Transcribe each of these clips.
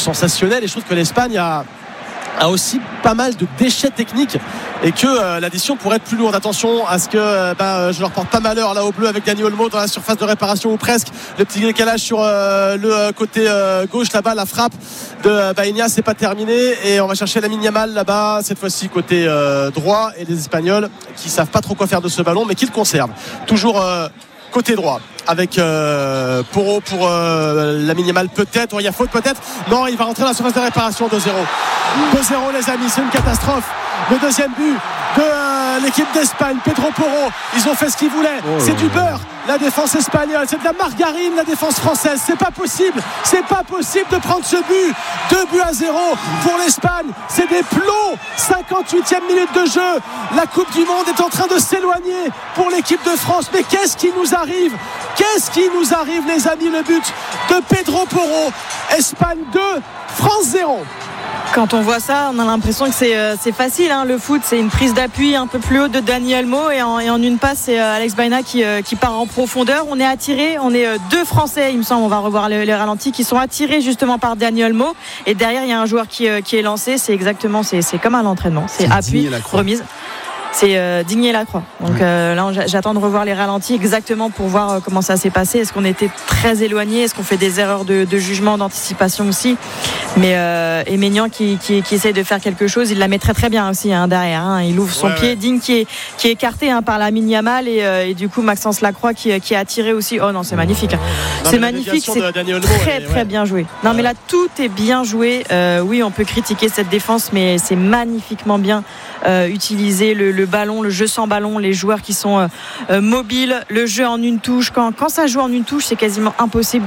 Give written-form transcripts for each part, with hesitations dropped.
sensationnel, et je trouve que l'Espagne a aussi pas mal de déchets techniques et que l'addition pourrait être plus lourde. Attention à ce que je leur porte pas malheur là au bleu avec Dani Olmo dans la surface de réparation, ou presque. Le petit décalage sur le côté gauche là-bas, la frappe de Baïnia, c'est pas terminé, et on va chercher Lamine Yamal là-bas, cette fois-ci côté droit, et les Espagnols qui savent pas trop quoi faire de ce ballon mais qui le conservent toujours côté droit avec Porro pour Lamine Yamal, peut-être. Il y a faute peut-être. Non, il va rentrer dans la surface de réparation. 2-0 les amis, c'est une catastrophe. Le deuxième but de l'équipe d'Espagne, Pedro Porro, ils ont fait ce qu'ils voulaient. C'est du beurre la défense espagnole, c'est de la margarine la défense française. C'est pas possible de prendre ce but. 2-0 pour l'Espagne, c'est des plots. 58e minute de jeu, la Coupe du Monde est en train de s'éloigner pour l'équipe de France. Mais qu'est-ce qui nous arrive les amis? Le but de Pedro Porro. Espagne 2, France 0. Quand on voit ça, on a l'impression que c'est facile, hein. Le foot, c'est une prise d'appui un peu plus haut de Dani Olmo, et en une passe, c'est Alex Baïnia qui part en profondeur. On est attiré, on est deux Français, il me semble, on va revoir les ralentis, qui sont attirés justement par Dani Olmo, et derrière il y a un joueur qui est lancé. C'est exactement, c'est comme à l'entraînement, c'est appui, remise. C'est Digné Lacroix. Donc là, j'attends de revoir les ralentis exactement pour voir comment ça s'est passé. Est-ce qu'on était très éloigné? Est-ce qu'on fait des erreurs de jugement, d'anticipation aussi? Mais Maignan qui essaye de faire quelque chose, il la met très très bien aussi derrière. Il ouvre son pied. Digne qui est écarté par Lamine Yamal, et du coup Maxence Lacroix qui est attiré aussi. Oh non, c'est magnifique. C'est magnifique, c'est très bien joué. Non mais là tout est bien joué. Oui, on peut critiquer cette défense, mais c'est magnifiquement bien utilisé. Le ballon, le jeu sans ballon, les joueurs qui sont mobiles, le jeu en une touche. Quand ça joue en une touche, c'est quasiment impossible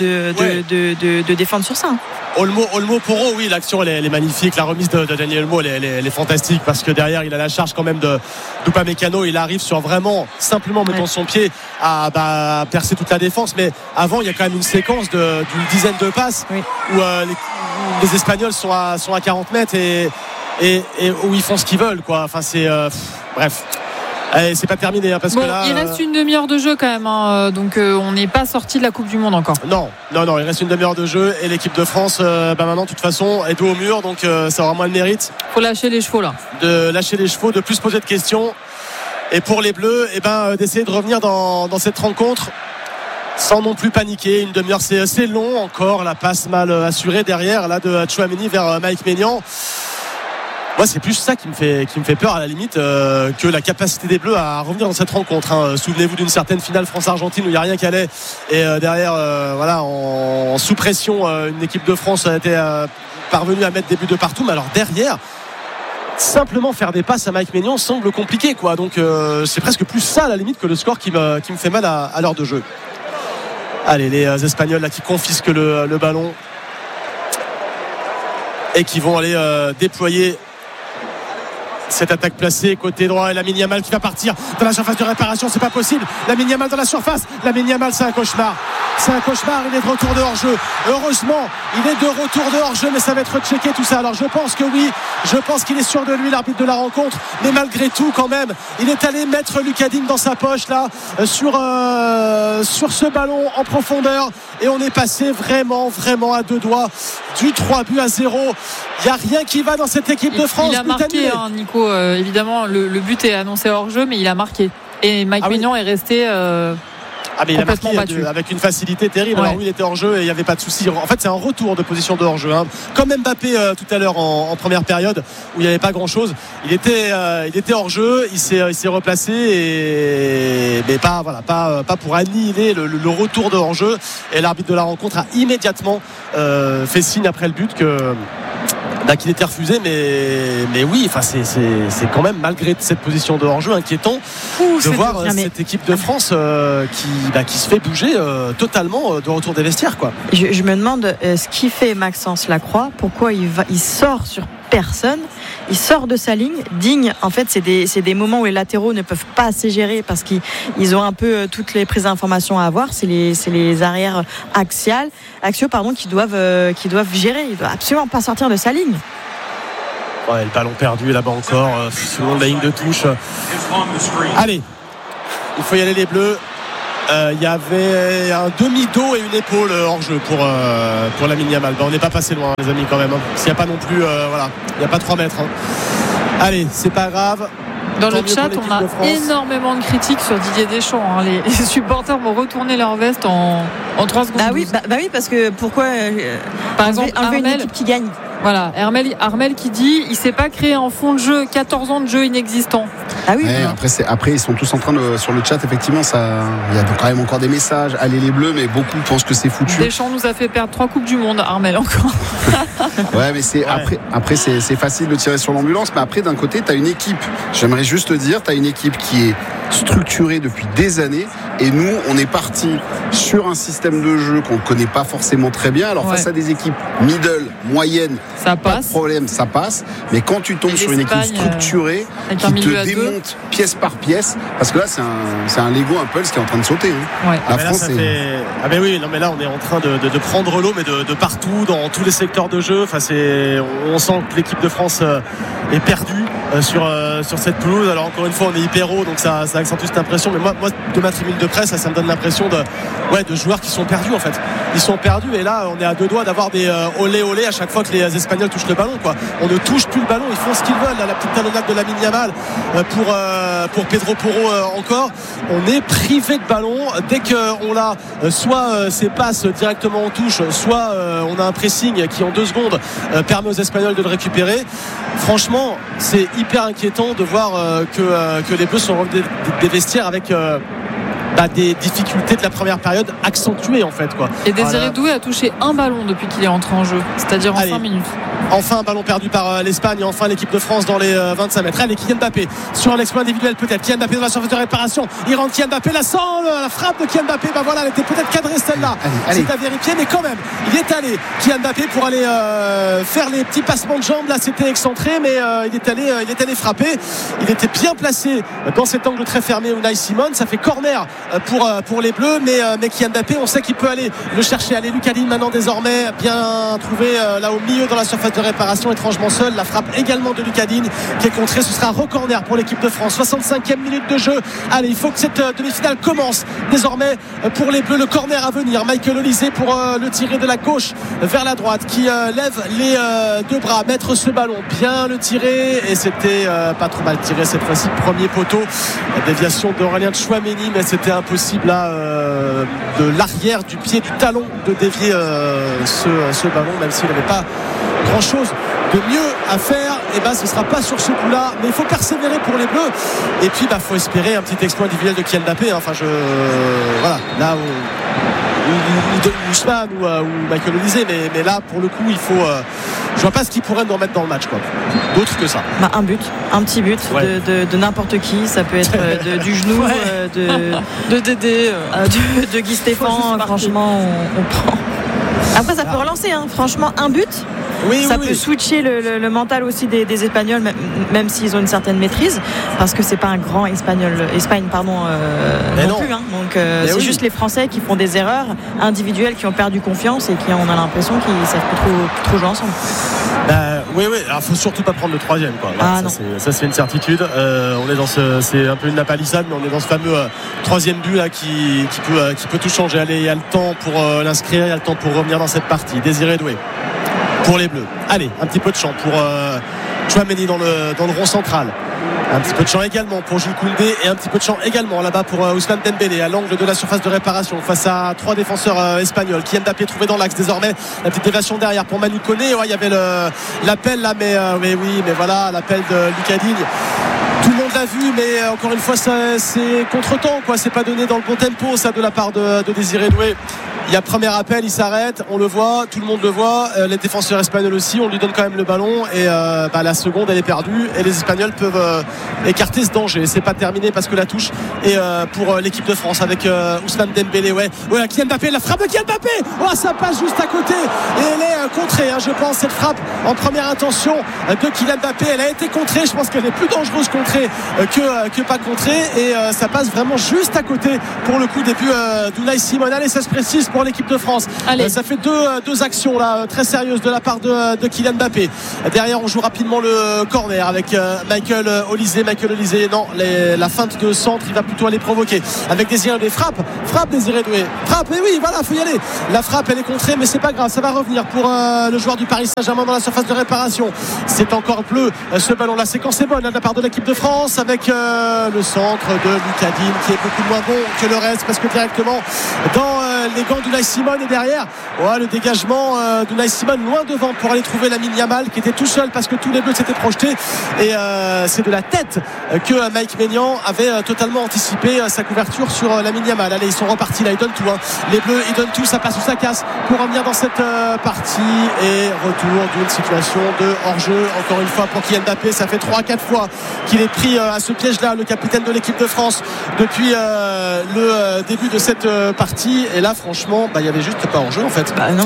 de défendre sur ça. Olmo Porro, oui, l'action elle est magnifique. La remise de Dani Olmo elle est fantastique, parce que derrière il a la charge quand même d'Upamecano. Il arrive sur vraiment simplement mettant son pied à percer toute la défense. Mais avant, il y a quand même une séquence d'une dizaine de passes où les Espagnols sont à 40 mètres et où ils font ce qu'ils veulent, quoi. Enfin, c'est bref. Allez, c'est pas terminé, parce que là, il reste une demi-heure de jeu quand même, donc on n'est pas sorti de la Coupe du Monde encore. Non, il reste une demi-heure de jeu, et l'équipe de France maintenant de toute façon est dos au mur, donc ça aura moins de mérite. Faut lâcher les chevaux là. De lâcher les chevaux, de plus poser de questions, et pour les Bleus, d'essayer de revenir dans cette rencontre sans non plus paniquer. Une demi-heure, c'est long encore. La passe mal assurée derrière là de Tchouaméni vers Mike Maignan. Moi, c'est plus ça qui me fait peur, à la limite, que la capacité des Bleus à revenir dans cette rencontre. Souvenez-vous d'une certaine finale France-Argentine où il n'y a rien qui allait, et derrière, en sous pression, une équipe de France a été parvenue à mettre des buts de partout. Mais alors derrière, simplement faire des passes à Mike Maignan semble compliqué, quoi. Donc c'est presque plus ça, à la limite, que le score qui me fait mal à l'heure de jeu. Allez, les Espagnols là qui confisquent le ballon et qui vont aller déployer cette attaque placée côté droit, et Lamine Yamal qui va partir dans la surface de réparation. C'est pas possible. Lamine Yamal dans la surface. Lamine Yamal, c'est un cauchemar. Il est de retour de hors-jeu. Heureusement, il est de retour de hors-jeu, mais ça va être checké tout ça. Alors je pense que oui, je pense qu'il est sûr de lui, l'arbitre de la rencontre, mais malgré tout quand même, il est allé mettre Lucas Digne dans sa poche là, sur ce ballon en profondeur, et on est passé vraiment à 2 doigts du 3-0. Il n'y a rien qui va dans cette équipe de France. Il a marqué, Nico, évidemment le but est annoncé hors jeu, mais il a marqué, et Mike Maignan est resté mais il a marqué avec une facilité terrible. Alors oui, il était hors jeu et il n'y avait pas de souci. En fait, c'est un retour de position de hors jeu, comme Mbappé tout à l'heure en première période où il n'y avait pas grand chose. Il était hors jeu, il s'est replacé, mais pas pour annihiler le retour de hors jeu. Et l'arbitre de la rencontre a immédiatement fait signe après le but qu'il était refusé, mais oui, c'est quand même, malgré cette position de hors-jeu, inquiétant de voir cette équipe de France qui se fait bouger totalement de retour des vestiaires, quoi. Je me demande ce qu'il fait Maxence Lacroix, pourquoi il sort sur personne, il sort de sa ligne. Digne, en fait, c'est des moments où les latéraux ne peuvent pas assez gérer, parce qu'ils ont un peu toutes les prises d'informations à avoir. C'est les arrières axiaux qui doivent gérer. Il ne doit absolument pas sortir de sa ligne. Ouais, le ballon perdu là-bas encore, selon la ligne de touche. Allez, il faut y aller les Bleus. Il y avait un demi-dos et une épaule hors jeu pour Lamine Yamal. On n'est pas passé loin, les amis, quand même. S'il n'y a pas non plus, il n'y a pas 3 mètres. Allez, c'est pas grave. Dans le chat, on a énormément de critiques sur Didier Deschamps. Les supporters vont retourner leur veste en 3 secondes. Ah oui, oui, parce que pourquoi par exemple, enlever une équipe qui gagne. Voilà, Armel qui dit il ne s'est pas créé en fond de jeu 14 ans de jeu inexistant. Ah oui. Ouais, après ils sont tous en train de, sur le chat, effectivement, il y a quand même encore des messages. Allez les Bleus, mais beaucoup pensent que c'est foutu. Deschamps nous a fait perdre 3 coupes du monde, Armel encore. Ouais, mais après c'est facile de tirer sur l'ambulance, mais après d'un côté tu as une équipe. J'aimerais juste te dire, tu as une équipe qui est structurée depuis des années, et nous on est parti sur un système de jeu qu'on ne connaît pas forcément très bien. Alors face à des équipes middle, moyennes, ça passe. Pas de problème, ça passe. Mais quand tu tombes sur une équipe structurée qui te démonte pièce par pièce, parce que là c'est un Lego, un Pulse qui est en train de sauter. Ouais. La France mais oui, non mais là on est en train de prendre l'eau, mais de partout, dans tous les secteurs de jeu. Enfin, on sent que l'équipe de France est perdue sur cette pelouse. Alors encore une fois, on est hyper haut, donc ça accentue cette impression. Mais moi de ma tribune de presse, ça me donne l'impression de joueurs qui sont perdus en fait. Ils sont perdus, et là on est à 2 doigts d'avoir des olé olé à chaque fois que les Espagnols touchent le ballon, quoi. On ne touche plus le ballon, ils font ce qu'ils veulent. Là, la petite talonnade de Lamine Yamal pour Pedro Porro encore. On est privé de ballon dès qu'on l'a. Soit c'est passes directement en touche, soit on a un pressing qui en 2 secondes permet aux Espagnols de le récupérer. Franchement, c'est hyper inquiétant de voir que les Bleus sont revenus des vestiaires avec des difficultés de la première période accentuées en fait, quoi. Et Désiré Doué a touché un ballon depuis qu'il est entré en jeu, c'est-à-dire en 5 minutes. Enfin un ballon perdu par l'Espagne, et enfin l'équipe de France dans les 25 mètres. Allez, Kylian Mbappé sur un exploit individuel peut-être. Kylian Mbappé dans la surface de réparation, il rentre. Kylian Mbappé, la frappe de Kylian Mbappé, voilà, elle était peut-être cadrée celle-là, c'est à vérifier, mais quand même il est allé, Kylian Mbappé, pour aller faire les petits passements de jambes. Là c'était excentré, mais il est allé frapper. Il était bien placé dans cet angle très fermé. Unai Simon, ça fait corner pour les Bleus, mais Kylian Mbappé, on sait qu'il peut aller le chercher. Allez, Lucadine maintenant désormais bien trouvé là au milieu dans la surface de réparation, étrangement seul. La frappe également de Lucadine qui est contrée. Ce sera recorner pour l'équipe de France. 65e minute de jeu. Allez, il faut que cette demi-finale commence désormais pour les Bleus. Le corner à venir, Michael Olise pour le tirer de la gauche vers la droite, qui lève les 2 bras, mettre ce ballon, bien le tirer, et c'était pas trop mal tiré cette fois-ci. Premier poteau, la déviation d'Aurélien Tchouaméni, mais c'était impossible là de l'arrière du pied, du talon, de dévier ce ballon, même s'il n'avait pas grand chose de mieux à faire. Et ce ne sera pas sur ce coup là, mais il faut persévérer pour les Bleus, et puis faut espérer un petit exploit individuel de Kylian Mbappé. Enfin là ou Ousmane ou Michael Olise, mais là pour le coup il faut je vois pas ce qui pourrait nous remettre dans le match, quoi, d'autre que ça. Un petit but de n'importe qui, ça peut être du genou, de Dédé, de Guy Stéphane. Franchement on prend. Après ça peut relancer, franchement, un but. Ça peut switcher le mental aussi des Espagnols, même s'ils ont une certaine maîtrise, parce que c'est pas un grand Espagne non plus. Donc c'est juste les Français qui font des erreurs individuelles, qui ont perdu confiance et qui, on a l'impression qu'ils savent plus trop jouer ensemble. Oui, alors faut surtout pas prendre le 3e, quoi. Là, ça c'est une certitude. On est dans c'est un peu une palissade, mais on est dans ce fameux 3e but là qui peut tout changer. Allez, il y a le temps pour l'inscrire, il y a le temps pour revenir dans cette partie. Désiré Doué pour les Bleus. Allez, un petit peu de champ pour Tchouaméni dans le rond central. Un petit peu de champ également pour Jules Koundé, et un petit peu de champ également là-bas pour Ousmane Dembélé à l'angle de la surface de réparation face à 3 défenseurs espagnols. Kylian Mbappé trouvé dans l'axe désormais, la petite déviation derrière pour Manu Koné. Il y avait l'appel là, mais voilà, l'appel de Lucadine. Tout le monde l'a vu, mais encore une fois c'est contre-temps, quoi. C'est pas donné dans le bon tempo, ça, de la part de Désiré Doué. Il y a premier appel, il s'arrête, on le voit, tout le monde le voit, les défenseurs espagnols aussi, on lui donne quand même le ballon, et la seconde elle est perdue, et les Espagnols peuvent écarter ce danger. C'est pas terminé parce que la touche est pour l'équipe de France avec Ousmane Dembélé. Kylian Mbappé, la frappe de Kylian Mbappé, ça passe juste à côté, et elle est contrée, je pense, cette frappe en première intention de Kylian Mbappé. Elle a été contrée, je pense qu'elle est plus dangereuse contrée que pas contrée, et ça passe vraiment juste à côté pour le coup, début d'Unai Simon. Allez, ça se précise pour l'équipe de France. Ça fait deux actions là très sérieuses de la part de Kylian Mbappé. Derrière on joue rapidement le corner avec Michael Olise. Non, la feinte de centre, il va plutôt aller provoquer avec Désiré Doué. Frappe Désiré Doué, mais oui, voilà, faut y aller. La frappe elle est contrée, mais c'est pas grave, ça va revenir pour le joueur du Paris Saint-Germain dans la surface de réparation. C'est encore bleu ce ballon. La séquence est bonne de la part de l'équipe de France avec le centre de Lucas Digne qui est beaucoup moins bon que le reste parce que directement dans les gants d'Unai Simon et derrière le dégagement d'Unai Simon loin devant pour aller trouver Lamine Yamal qui était tout seul parce que tous les bleus s'étaient projetés et c'est de la tête que Mike Maignan avait totalement anticipé sa couverture sur Lamine Yamal. Allez, ils sont repartis là, ils donnent tout les bleus, ils donnent tout, ça passe ou ça casse pour revenir dans cette partie et retour d'une situation de hors-jeu encore une fois pour Kylian Mbappé. Ça fait 3-4 fois qu'il est pris à ce piège là, le capitaine de l'équipe de France depuis le début de cette partie et là franchement il y avait juste pas hors-jeu en fait. Non.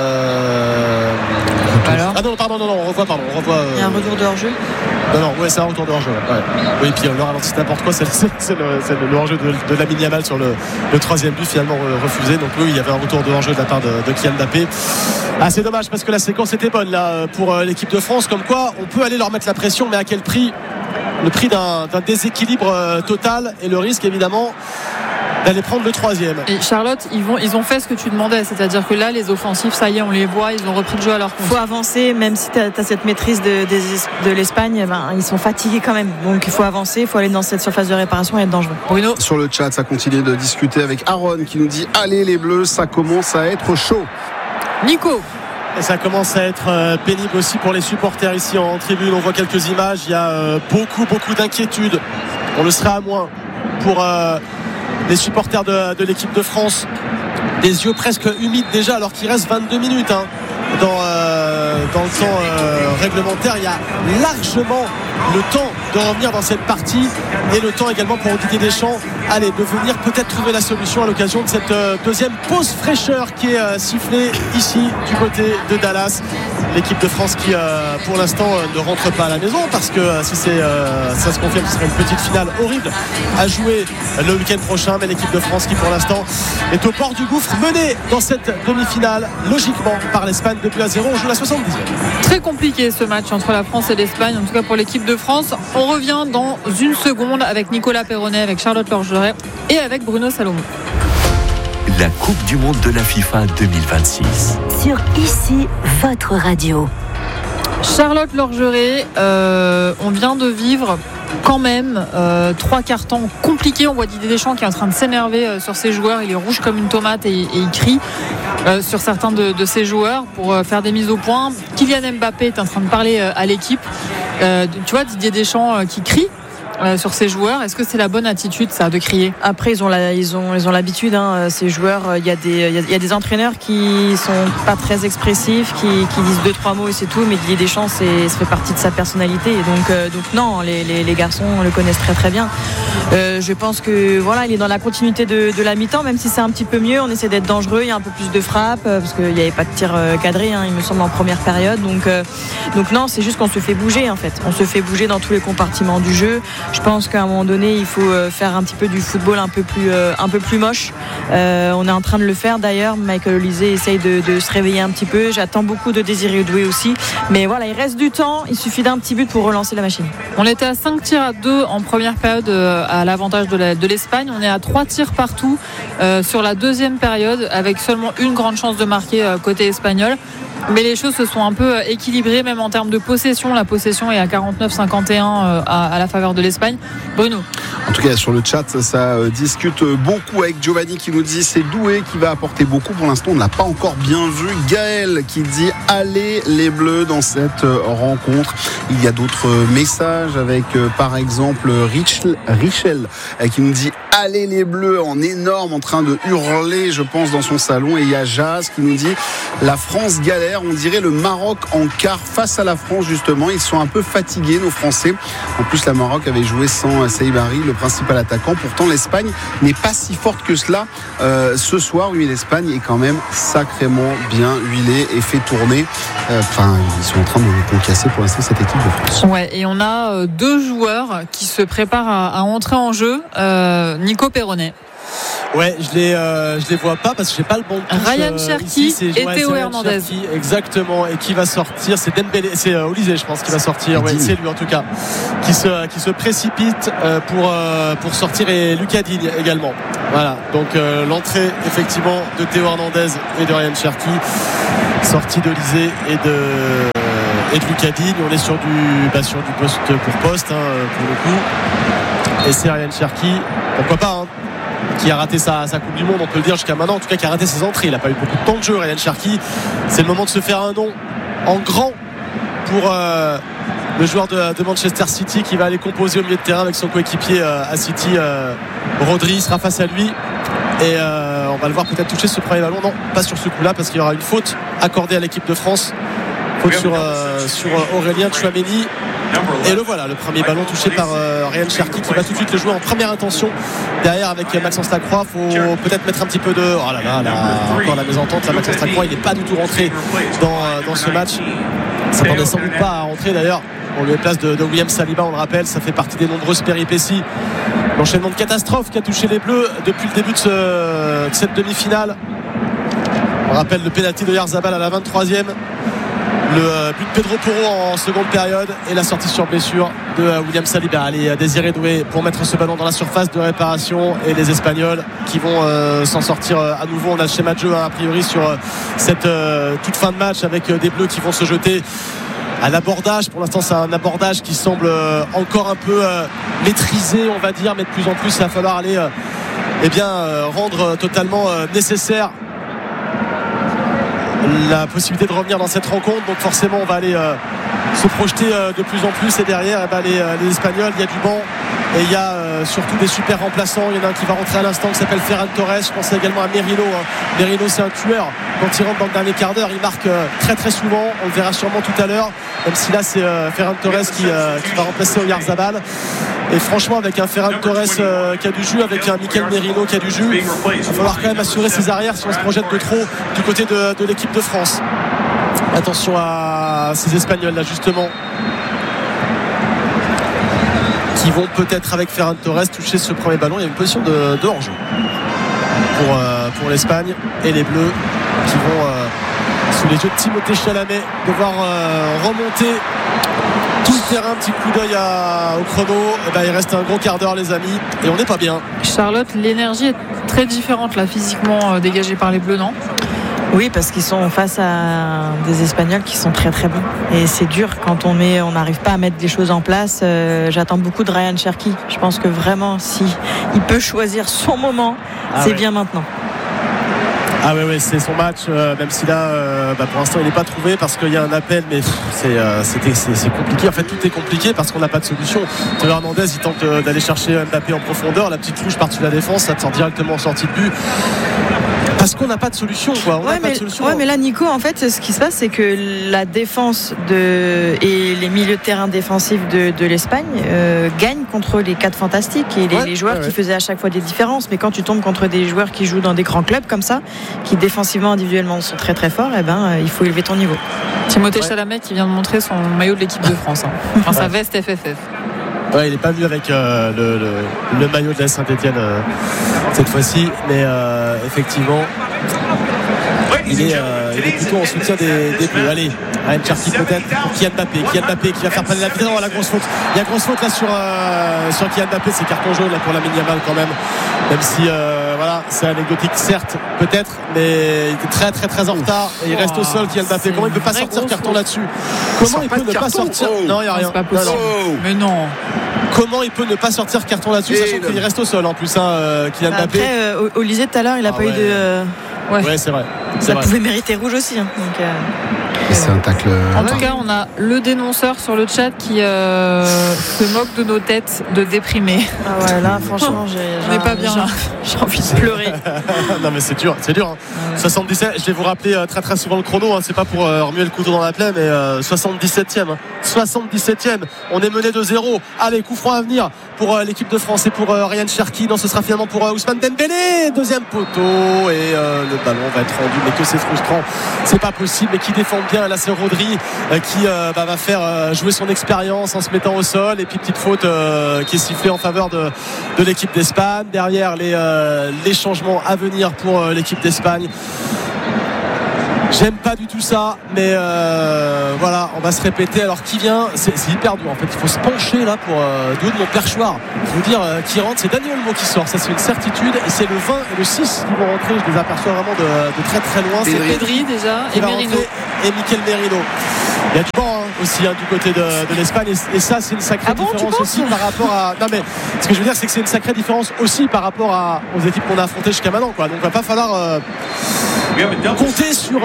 Alors on revoit il y a un retour de hors-jeu. C'est un retour de hors-jeu. Oui, puis le ralenti c'est n'importe quoi, c'est le hors-jeu de Lamine Yamal sur le troisième but finalement refusé. Donc oui, il y avait un retour de hors-jeu de la part de Kylian Mbappé. C'est dommage parce que la séquence était bonne là pour l'équipe de France, comme quoi on peut aller leur mettre la pression, mais à quel prix? Le prix d'un déséquilibre total et le risque évidemment d'aller prendre le troisième. Et Charlotte, ils ont fait ce que tu demandais, c'est-à-dire que là les offensifs, ça y est, on les voit, ils ont repris le jeu à leur compte. Il faut avancer, même si tu as cette maîtrise de l'Espagne, ils sont fatigués quand même, donc il faut avancer, il faut aller dans cette surface de réparation et être dangereux. Bruno, sur le chat ça continue de discuter avec Aaron qui nous dit allez les bleus, ça commence à être chaud. Nico. Et ça commence à être pénible aussi pour les supporters ici en tribune. On voit quelques images, il y a beaucoup d'inquiétude. On le sera à moins pour les supporters de l'équipe de France. Des yeux presque humides déjà alors qu'il reste 22 minutes dans le temps réglementaire. Il y a largement le temps de revenir dans cette partie et le temps également pour Didier Deschamps de venir peut-être trouver la solution à l'occasion de cette deuxième pause fraîcheur qui est sifflée ici du côté de Dallas. L'équipe de France qui pour l'instant ne rentre pas à la maison parce que si ça se confirme, ce serait une petite finale horrible à jouer le week-end prochain, mais l'équipe de France qui pour l'instant est au bord du gouffre, menée dans cette demi-finale logiquement par l'Espagne depuis 1-0. On joue la 70e. Très compliqué ce match entre la France et l'Espagne, en tout cas pour l'équipe de France. On revient dans une seconde avec Nicolas Perronnet, avec Charlotte Lorgeret et avec Bruno Salomon. La Coupe du Monde de la FIFA 2026. Sur ici, votre radio. Charlotte Lorgeret, on vient de vivre quand même 3 quarts temps compliqués. On voit Didier Deschamps qui est en train de s'énerver sur ses joueurs. Il est rouge comme une tomate et il crie sur certains de ses joueurs pour faire des mises au point. Kylian Mbappé est en train de parler à l'équipe. Tu vois Didier Deschamps qui crie sur ces joueurs. Est-ce que c'est la bonne attitude ça de crier? Après ils ont l'habitude ces joueurs, il y a des entraîneurs qui sont pas très expressifs, qui disent 2-3 mots et c'est tout, mais Didier Deschamps ça fait partie de sa personnalité et donc non, les garçons le connaissent très très bien. Je pense que il est dans la continuité de la mi-temps, même si c'est un petit peu mieux, on essaie d'être dangereux, il y a un peu plus de frappe parce qu'il n'y avait pas de tir cadré il me semble en première période, donc non, c'est juste qu'on se fait bouger en fait, on se fait bouger dans tous les compartiments du jeu. Je pense qu'à un moment donné, il faut faire un petit peu du football un peu plus moche. On est en train de le faire d'ailleurs. Michael Olise essaye de se réveiller un petit peu. J'attends beaucoup de Désiré Doué aussi. Mais il reste du temps. Il suffit d'un petit but pour relancer la machine. On était à 5-2 en première période à l'avantage de l'Espagne. On est à 3 tirs partout sur la deuxième période avec seulement une grande chance de marquer côté espagnol. Mais les choses se sont un peu équilibrées, même en termes de possession. La possession est à 49-51 à la faveur de l'Espagne. Bruno. En tout cas, sur le chat, ça discute beaucoup avec Giovanni qui nous dit c'est Doué qui va apporter beaucoup. Pour l'instant, on ne l'a pas encore bien vu. Gaël qui dit allez les Bleus dans cette rencontre. Il y a d'autres messages avec par exemple Richel qui nous dit allez les Bleus en énorme, en train de hurler, je pense, dans son salon. Et il y a Jazz qui nous dit la France galère. On dirait le Maroc en quart face à la France, justement. Ils sont un peu fatigués, nos Français. En plus, la Maroc avait joué sans Saïbari, le principal attaquant. Pourtant, l'Espagne n'est pas si forte que cela ce soir. Oui, l'Espagne est quand même sacrément bien huilée et fait tourner. Ils sont en train de concasser pour l'instant cette équipe de France. Ouais, et on a 2 joueurs qui se préparent à entrer en jeu. Nico Perronnet. Ouais, je les vois pas parce que j'ai pas le bon touche. Ryan Cherki et Théo Hernandez. Exactement. Et qui va sortir, c'est Dembélé, c'est Olysée, je pense, qui va sortir. Ouais, c'est lui en tout cas, qui se précipite pour sortir, et Lucas Digne également. Voilà. Donc l'entrée effectivement de Théo Hernandez et de Ryan Cherki, sortie d'Olysée et de Lucas Digne. On est sur du poste pour poste, pour le coup. Et c'est Ryan Cherki, pourquoi pas, qui a raté sa Coupe du Monde, on peut le dire jusqu'à maintenant, en tout cas qui a raté ses entrées. Il n'a pas eu beaucoup de temps de jeu, Ryan Cherki. C'est le moment de se faire un nom en grand pour le joueur de Manchester City, qui va aller composer au milieu de terrain avec son coéquipier à City, Rodri sera face à lui. Et on va le voir peut-être toucher ce premier ballon. Non, pas sur ce coup-là, parce qu'il y aura une faute accordée à l'équipe de France. Faute sur Aurélien Tchouaméni. Et le voilà, le premier ballon touché par Ryan Cherki, qui va tout de suite le jouer en première intention. Derrière avec Maxence Lacroix, faut peut-être mettre un petit peu de... Oh là là, encore la mésentente. Là, Maxence Lacroix, il n'est pas du tout rentré dans ce match. Ça ne s'attendait sans doute pas à rentrer d'ailleurs. On lui place de William Saliba, on le rappelle, ça fait partie des nombreuses péripéties. L'enchaînement de catastrophes qui a touché les Bleus depuis le début de cette demi-finale. On rappelle le pénalty de Oyarzabal à la 23e. Le but de Pedro Porro en seconde période et la sortie sur blessure de William Saliba. Allez, Désiré Doué pour mettre ce ballon dans la surface de réparation, et les Espagnols qui vont s'en sortir à nouveau. On a le schéma de jeu a priori sur cette toute fin de match, avec des Bleus qui vont se jeter à l'abordage. Pour l'instant, c'est un abordage qui semble encore un peu maîtrisé, on va dire, mais de plus en plus il va falloir aller rendre totalement nécessaire la possibilité de revenir dans cette rencontre. Donc forcément on va aller se projeter de plus en plus, et derrière les Espagnols, il y a du banc et il y a surtout des super remplaçants. Il y en a un qui va rentrer à l'instant, qui s'appelle Ferran Torres. Je pense également à Merino. Merino, c'est un tueur. Quand il rentre dans le dernier quart d'heure, il marque très très souvent. On le verra sûrement tout à l'heure, même si là c'est Ferran Torres qui va remplacer Oyarzabal. Et franchement, avec un Ferran Torres qui a du jus, avec un Mikel Merino qui a du jus, il va falloir quand même assurer ses arrières si on se projette de trop du côté de l'équipe de France. Attention à ces Espagnols là, justement, qui vont peut-être, avec Ferran Torres, toucher ce premier ballon. Il y a une position de hors-jeu pour l'Espagne, et les Bleus qui vont sous les yeux de Timothée Chalamet devoir remonter tout le terrain. Petit coup d'œil au chrono. Il reste un gros quart d'heure, les amis, et on n'est pas bien. Charlotte, l'énergie est très différente là, physiquement, dégagée par les Bleus, non ? Oui, parce qu'ils sont face à des Espagnols qui sont très très bons, et c'est dur quand on n'arrive pas à mettre des choses en place. J'attends beaucoup de Ryan Cherki. Je pense que vraiment, si il peut choisir son moment, c'est bien maintenant. Ah ouais, c'est son match, même si là pour l'instant il n'est pas trouvé parce qu'il y a un appel, mais c'est compliqué. En fait, tout est compliqué parce qu'on n'a pas de solution. Théo Hernandez, il tente d'aller chercher Mbappé en profondeur, la petite touche par-dessus la défense, ça te sort directement en sortie de but. Parce qu'on n'a pas de solution, quoi. Mais là, Nico, en fait, ce qui se passe, c'est que la défense et les milieux de terrain défensifs de l'Espagne gagnent contre les 4 fantastiques et les joueurs qui faisaient à chaque fois des différences. Mais quand tu tombes contre des joueurs qui jouent dans des grands clubs comme ça, qui défensivement, individuellement sont très très forts, il faut élever ton niveau. Timothée Chalamet qui vient de montrer son maillot de l'équipe de France, enfin sa veste FFF. Ouais, il n'est pas venu avec le maillot de la Saint-Etienne cette fois-ci, mais effectivement il est plutôt en soutien des Bleus. Allez, Ryan Cherki peut-être pour Kylian Mbappé qui va faire planer la vitesse. La grosse faute, il y a grosse faute là sur Kylian Mbappé. C'est carton jaune là pour Lamine Yamal quand même si c'est anecdotique certes peut-être, mais il était très très très en retard et il reste au sol. Kylian Mbappé, comment il ne peut pas sortir carton là-dessus? Comment il peut ne pas sortir? Non, il n'y a rien. C'est pas possible. Mais non. Comment il peut ne pas sortir carton là-dessus, sachant qu'il reste au sol en plus, Kylian Mbappé. Après, Olysée tout à l'heure, il n'a pas eu de... Ouais, c'est vrai. Ça pouvait mériter rouge aussi. Donc, c'est un tacle. En tout cas, on a le dénonceur sur le chat qui se moque de nos têtes de déprimés. Ah ouais, là, franchement, on n'est pas bien. J'ai envie de pleurer. Non, mais c'est dur. Hein. Ouais. 77, je vais vous rappeler très très souvent le chrono. C'est pas pour remuer le couteau dans la plaie, mais 77e. 77e. On est mené de 0. Allez, coup franc à venir pour l'équipe de France et pour Ryan Cherki. Non, ce sera finalement pour Ousmane Dembélé. Deuxième poteau et le ballon va être rendu. Mais que c'est frustrant. C'est pas possible. Mais qui défend bien bien. Et là c'est Rodri qui va faire jouer son expérience en se mettant au sol, et puis petite faute qui est sifflée en faveur de l'équipe d'Espagne. Derrière les changements à venir pour l'équipe d'Espagne. J'aime pas du tout ça, mais voilà, on va se répéter. Alors qui vient, c'est hyper dur en fait, il faut se pencher là pour du haut de mon perchoir, vous dire qui rentre. C'est Dani Olmo qui sort, ça c'est une certitude, et c'est le 20 et le 6 qui vont rentrer. Je les aperçois vraiment de très très loin. C'est Pedri déjà et Merino et Mikel Merino. Il y a du vent aussi du côté de l'Espagne, et ça c'est une sacrée différence aussi par rapport à. Non mais ce que je veux dire, c'est que c'est une sacrée différence aussi par rapport aux équipes qu'on a affrontées jusqu'à maintenant, quoi. Donc il va pas falloir compter sur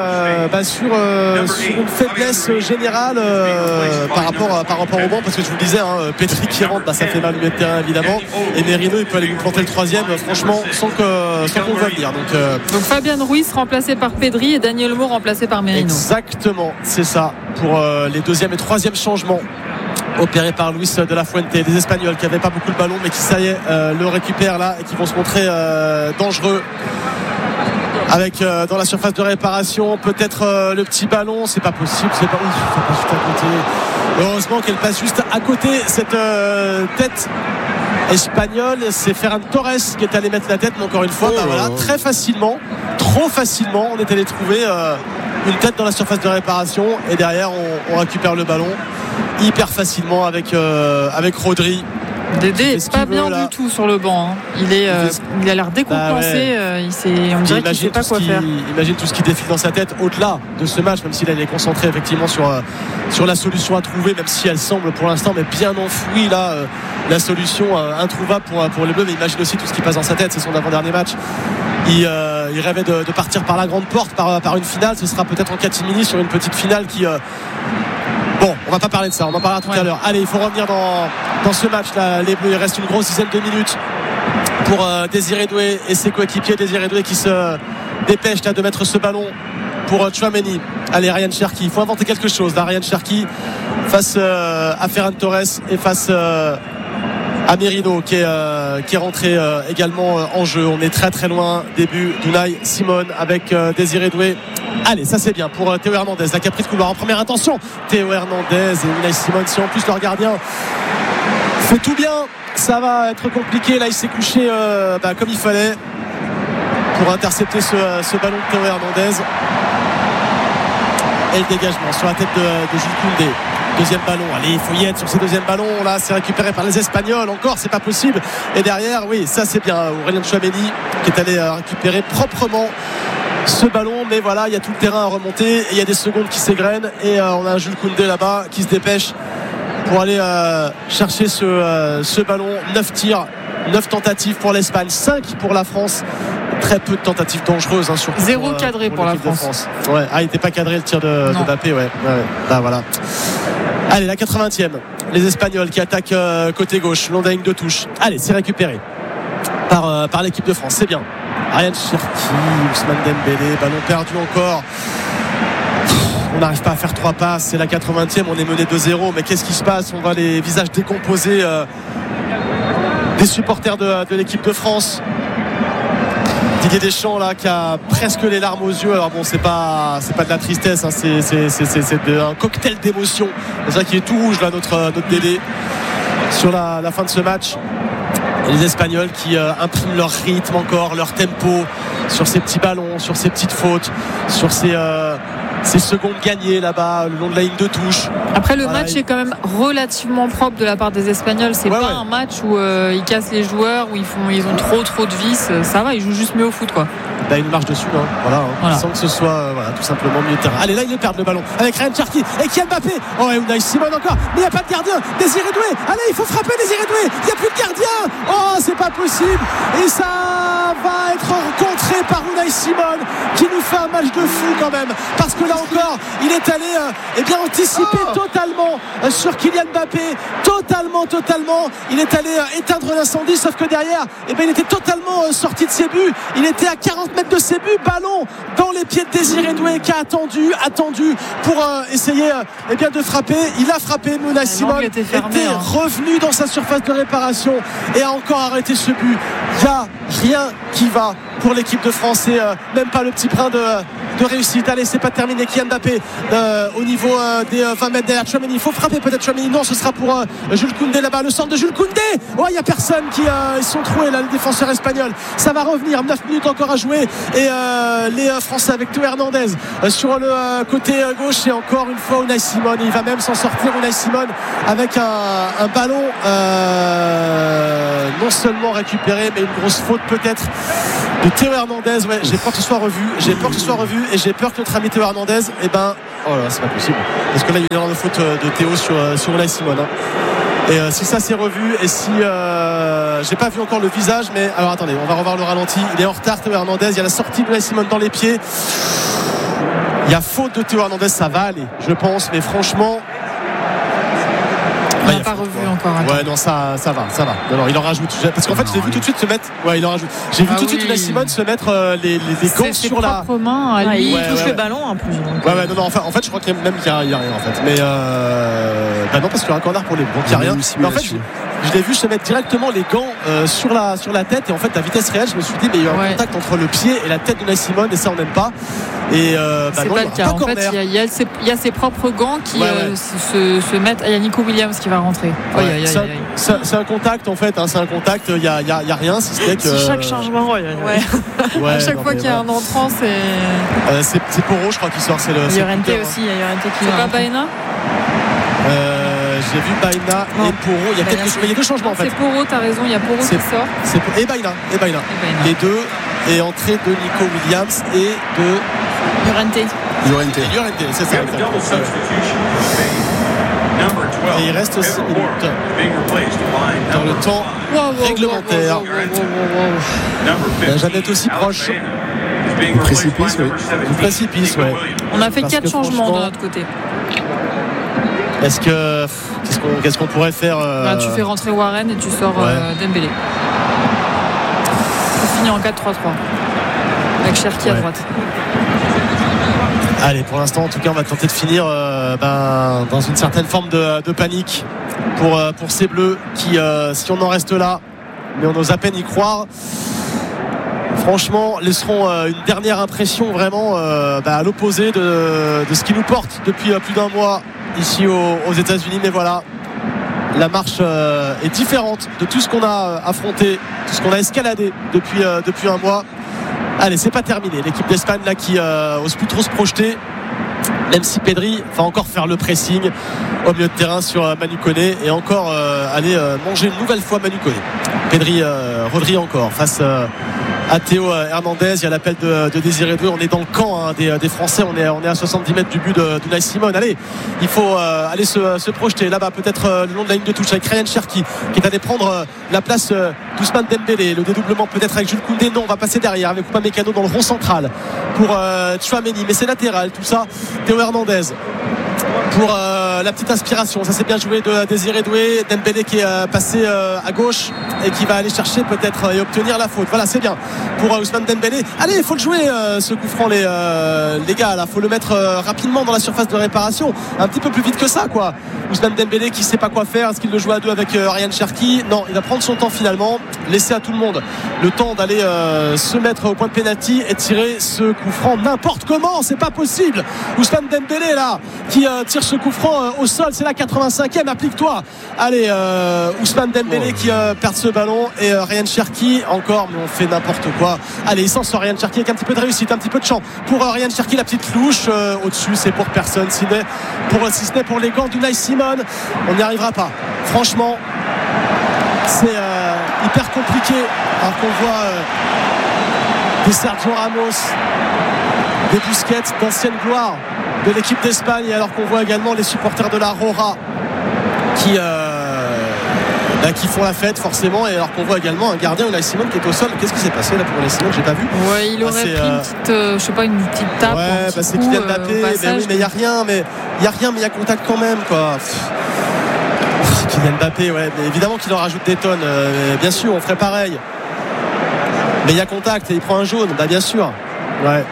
une faiblesse générale par rapport au banc, parce que je vous le disais, Pedri qui rentre, ça fait mal au milieu de terrain évidemment, et Merino il peut aller lui planter le troisième franchement sans qu'on le voie venir. Donc Fabien Ruiz remplacé par Pedri et Dani Olmo remplacé par Merino. Exactement, c'est ça pour les deuxième et troisième changements opéré par Luis de la Fuente. Les Espagnols qui n'avaient pas beaucoup le ballon, mais qui ça y est le récupèrent là, et qui vont se montrer dangereux avec dans la surface de réparation peut-être le petit ballon. C'est pas possible, c'est pas juste à côté. Heureusement qu'elle passe juste à côté, cette tête espagnole. C'est Ferran Torres qui est allé mettre la tête, mais encore une fois très facilement, trop facilement, on est allé trouver une tête dans la surface de réparation, et derrière on récupère le ballon hyper facilement avec Rodri. Dédé est pas bien du tout sur le banc, il a l'air décompensé, on dirait qu'il sait pas quoi faire. Imagine tout ce qui défile dans sa tête au-delà de ce match, même s'il est concentré effectivement sur la solution à trouver, même si elle semble pour l'instant mais bien enfouie là, la solution introuvable pour les Bleus. Mais imagine aussi tout ce qui passe dans sa tête, c'est son avant-dernier match. Il rêvait de partir par la grande porte, par une finale. Ce sera peut-être en catimini sur une petite finale qui bon, on va pas parler de ça, on en parlera tout à l'heure. Allez, il faut revenir dans ce match là. Les Bleus, il reste une grosse dizaine de minutes pour Désiré Doué et ses coéquipiers. Désiré Doué qui se dépêche là de mettre ce ballon pour Tchouaméni. Allez, Ryan Cherki, il faut inventer quelque chose là. Ryan Cherki face à Ferran Torres et face à Merino qui est rentré également en jeu. On est très très loin. Début d'Unai Simon avec Désiré Doué. Allez, ça c'est bien pour Théo Hernandez, la caprice couloir en première intention. Théo Hernandez et Unai Simon, si en plus leur gardien fait tout bien, ça va être compliqué. Là il s'est couché comme il fallait pour intercepter ce ballon de Théo Hernandez. Et le dégagement sur la tête de Jules Koundé. Deuxième ballon, allez, il faut y être sur ce deuxième ballon là, c'est récupéré par les Espagnols encore, c'est pas possible. Et derrière, oui, ça c'est bien, Aurélien Tchouaméni qui est allé récupérer proprement ce ballon, mais voilà, il y a tout le terrain à remonter et il y a des secondes qui s'égrènent, et on a un Jules Koundé là-bas qui se dépêche pour aller chercher ce ballon. 9 tirs, 9 tentatives pour l'Espagne, 5 pour la France. Très peu de tentatives dangereuses, surtout. Zéro cadré pour la France. Ouais. Ah, il n'était pas cadré le tir de Mbappé, ouais. Bah voilà. Allez, la 80e. Les Espagnols qui attaquent côté gauche, long de la ligne de touche. Allez, c'est récupéré par l'équipe de France, c'est bien. Ryan Cherki, Ousmane Dembélé, ballon perdu encore. On n'arrive pas à faire 3 passes, c'est la 80e, on est mené 2-0, mais qu'est-ce qui se passe? On voit les visages décomposés des supporters de l'équipe de France. Didier Deschamps là qui a presque les larmes aux yeux. Alors bon, c'est pas de la tristesse, c'est un cocktail d'émotions. C'est ça qui est tout rouge là, notre Dédé sur la fin de ce match. Et les Espagnols qui impriment leur rythme encore, leur tempo sur ces petits ballons, sur ces petites fautes, sur ces secondes gagnées là-bas le long de la ligne de touche. Après le match est quand même relativement propre de la part des Espagnols. C'est pas un match où ils cassent les joueurs, où ils ont trop de vices. Ça va, ils jouent juste mieux au foot quoi. Une marche dessus voilà. Sans que ce soit tout simplement mieux de terrain. Allez, là ils perdent le ballon avec Ryan Cherki et Kylian Mbappé. Et Unai Simon encore, mais il n'y a pas de gardien. Désiré Doué, allez, il faut frapper Désiré Doué, il n'y a plus de gardien. C'est pas possible, et ça va être contré par Unai Simon qui nous fait un match de fou quand même, parce que là encore il est allé anticiper totalement sur Kylian Mbappé, totalement il est allé éteindre l'incendie, sauf que derrière il était totalement sorti de ses buts. Il était à 40 mètres de ses buts, ballon dans les pieds de Désiré Doué qui a attendu pour essayer de frapper. Il a frappé. Unai Simon était revenu dans sa surface de réparation et a encore arrêté ce but. Il n'y a rien qui va pour l'équipe de France, et même pas le petit brin de réussite. Allez, c'est pas terminé. Kylian Mbappé au niveau des 20 mètres derrière Tchouaméni. Il faut frapper peut-être Tchouaméni. Non, ce sera pour Jules Koundé là-bas. Le centre de Jules Koundé. Oh, il n'y a personne qui ils sont troués là, les défenseurs espagnols. Ça va revenir. 9 minutes encore à jouer. Et les Français avec Théo Hernandez sur le côté gauche. Et encore une fois, Unai Simon. Il va même s'en sortir, Unai Simon, avec un ballon non seulement récupéré, mais une grosse faute peut-être de Théo Hernandez. Ouais, j'ai peur que ce soit revu. Et j'ai peur que notre ami Théo Hernandez, oh là, c'est pas possible. Parce que là, il y a une énorme faute de Théo sur Unai Simon. Et si ça s'est revu, et si j'ai pas vu encore le visage, mais alors attendez, on va revoir le ralenti. Il est en retard, Théo Hernandez. Il y a la sortie de Unai Simon dans les pieds. Il y a faute de Théo Hernandez, ça va aller, je pense, mais franchement. On n'a pas revu encore. Attends. Ouais, non, ça va. Alors, il en rajoute. Parce qu'en fait, je l'ai vu tout de suite se mettre. Ouais, il en rajoute. J'ai vu tout de suite Unai Simon se mettre les gants sur la. Main à lui. Il touche le ballon en plus. Ouais, non. En fait, je crois qu'il y a rien en fait. Mais non, parce qu'il y a un corner pour les. Donc il y a rien. Mais en fait, je l'ai vu se mettre directement les gants sur la tête. Et en fait, à vitesse réelle, je me suis dit, mais il y a eu un contact entre le pied et la tête d'Unai Simon, et ça, on n'aime pas. Et c'est pas le cas. En fait, il y a ses propres gants qui se mettent. Il y a Nico Williams qui va rentrer. C'est un contact en fait. C'est un contact. Il y a rien, si ce n'est que. Chaque changement. À chaque fois qu'il y a un entrant, c'est Poro, je crois, qui sort. C'est le. Llorente aussi. Il y a Llorente qui. C'est pas Baena. J'ai vu Baena et Poro. Il y a deux changements en fait. C'est Poro, t'as raison. Il y a Poro qui sort. Et Baena. Les deux. Et entrée de Nico Williams et de Llorente, c'est ça. Et il reste 6 minutes dans le temps réglementaire. Jeannette aussi proche. Précipice, ouais. On a fait 4 changements de notre côté. Qu'est-ce qu'on pourrait faire Tu fais rentrer Warren et tu sors Dembélé. On finit en 4-3-3 avec Cherki à droite. Allez, pour l'instant, en tout cas, on va tenter de finir dans une certaine forme de panique pour ces Bleus qui, si on en reste là, mais on ose à peine y croire, franchement, laisseront une dernière impression vraiment à l'opposé de ce qui nous porte depuis plus d'un mois ici aux États-Unis. Mais voilà, la marche est différente de tout ce qu'on a affronté, tout ce qu'on a escaladé depuis un mois. Allez, c'est pas terminé. L'équipe d'Espagne là qui ose plus trop se projeter, même si Pedri va encore faire le pressing au milieu de terrain sur Manu Koné et encore aller manger une nouvelle fois Manu Koné. Pedri Rodri encore face à Théo Hernandez. Il y a l'appel de Désiré Doué. On est dans le camp des Français. On est à 70 mètres du but d'Unai Simon. Allez, il faut aller se projeter là-bas, peut-être le long de la ligne de touche avec Ryan Cherki qui est allé prendre la place d'Ousmane Dembélé. Le dédoublement peut-être avec Jules Koundé. Non, on va passer derrière avec Upamecano dans le rond central pour Tchouaméni, mais c'est latéral tout ça. Théo Hernandez pour la petite inspiration, ça s'est bien joué de Désiré Doué. Dembélé qui est passé à gauche et qui va aller chercher peut-être et obtenir la faute. Voilà, c'est bien pour Ousmane Dembélé. Allez, il faut le jouer ce coup franc les gars là, faut le mettre rapidement dans la surface de réparation, un petit peu plus vite que ça quoi. Ousmane Dembélé qui sait pas quoi faire, est-ce qu'il le joue à deux avec Ryan Cherki? Non, il va prendre son temps finalement, laisser à tout le monde le temps d'aller se mettre au point de pénalty et tirer ce coup franc n'importe comment, c'est pas possible. Ousmane Dembélé là qui tire ce coup franc au sol, c'est la 85e, applique-toi. Allez, Ousmane Dembélé qui perd ce ballon et Ryan Cherki encore, mais on fait n'importe quoi. Allez, il s'en sort Ryan Cherki avec un petit peu de réussite, un petit peu de champ pour Ryan Cherki, la petite louche au-dessus, c'est pour personne, si ce n'est pour les gants d'Unai Simon. On n'y arrivera pas, franchement c'est hyper compliqué alors qu'on voit des Sergio Ramos, des Busquets d'ancienne gloire de l'équipe d'Espagne, alors qu'on voit également les supporters de la Rora qui font la fête forcément, et alors qu'on voit également un gardien, Unai Simon, qui est au sol. Qu'est-ce qui s'est passé là pour Unai Simon? J'ai pas vu. Ouais, il aurait pris une petite, je sais pas, une petite tape. Ouais, c'est Kylian Mbappé. Mais il y a rien, mais il y a contact quand même quoi. Kylian Mbappé, ouais, mais évidemment qu'il en rajoute des tonnes. Bien sûr, on ferait pareil. Mais il y a contact et il prend un jaune, bien sûr. Ouais.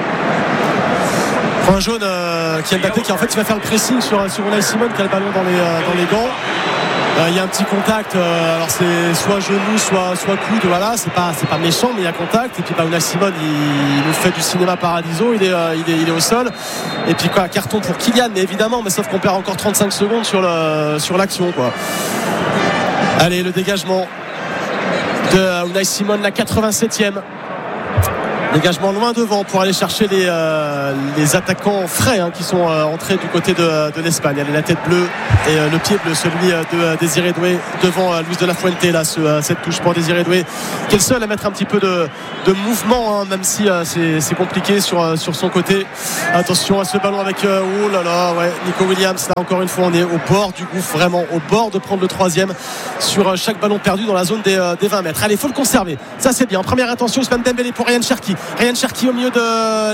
Un jaune Kylian Mbappé qui en fait il va faire le pressing sur Unai Simon qui a le ballon dans les gants. Il y a un petit contact, alors c'est soit genou, soit coude, voilà, c'est pas méchant, mais il y a contact. Et puis Unai Simon, il nous fait du cinéma paradiso, il est au sol. Et puis quoi, carton pour Kylian, mais évidemment, mais sauf qu'on perd encore 35 secondes sur l'action, quoi. Allez, le dégagement de Unai Simon, la 87e. Dégagement loin devant pour aller chercher les attaquants frais qui sont entrés du côté de l'Espagne. Allez, la tête bleue et le pied bleu, celui de Désiré Doué devant Luis de la Fuente. Là, cette touche pour Désiré Doué, qui est le seul à mettre un petit peu de mouvement, même si c'est compliqué sur son côté. Attention à ce ballon avec oh là là, ouais, Nico Williams. Là, encore une fois, on est au bord du gouffre, vraiment au bord de prendre le 3e sur chaque ballon perdu dans la zone des 20 mètres. Allez, il faut le conserver. Ça, c'est bien. Première attention, Ousmane Dembélé pour Ryan Cherki. Ryan Cherki au milieu dans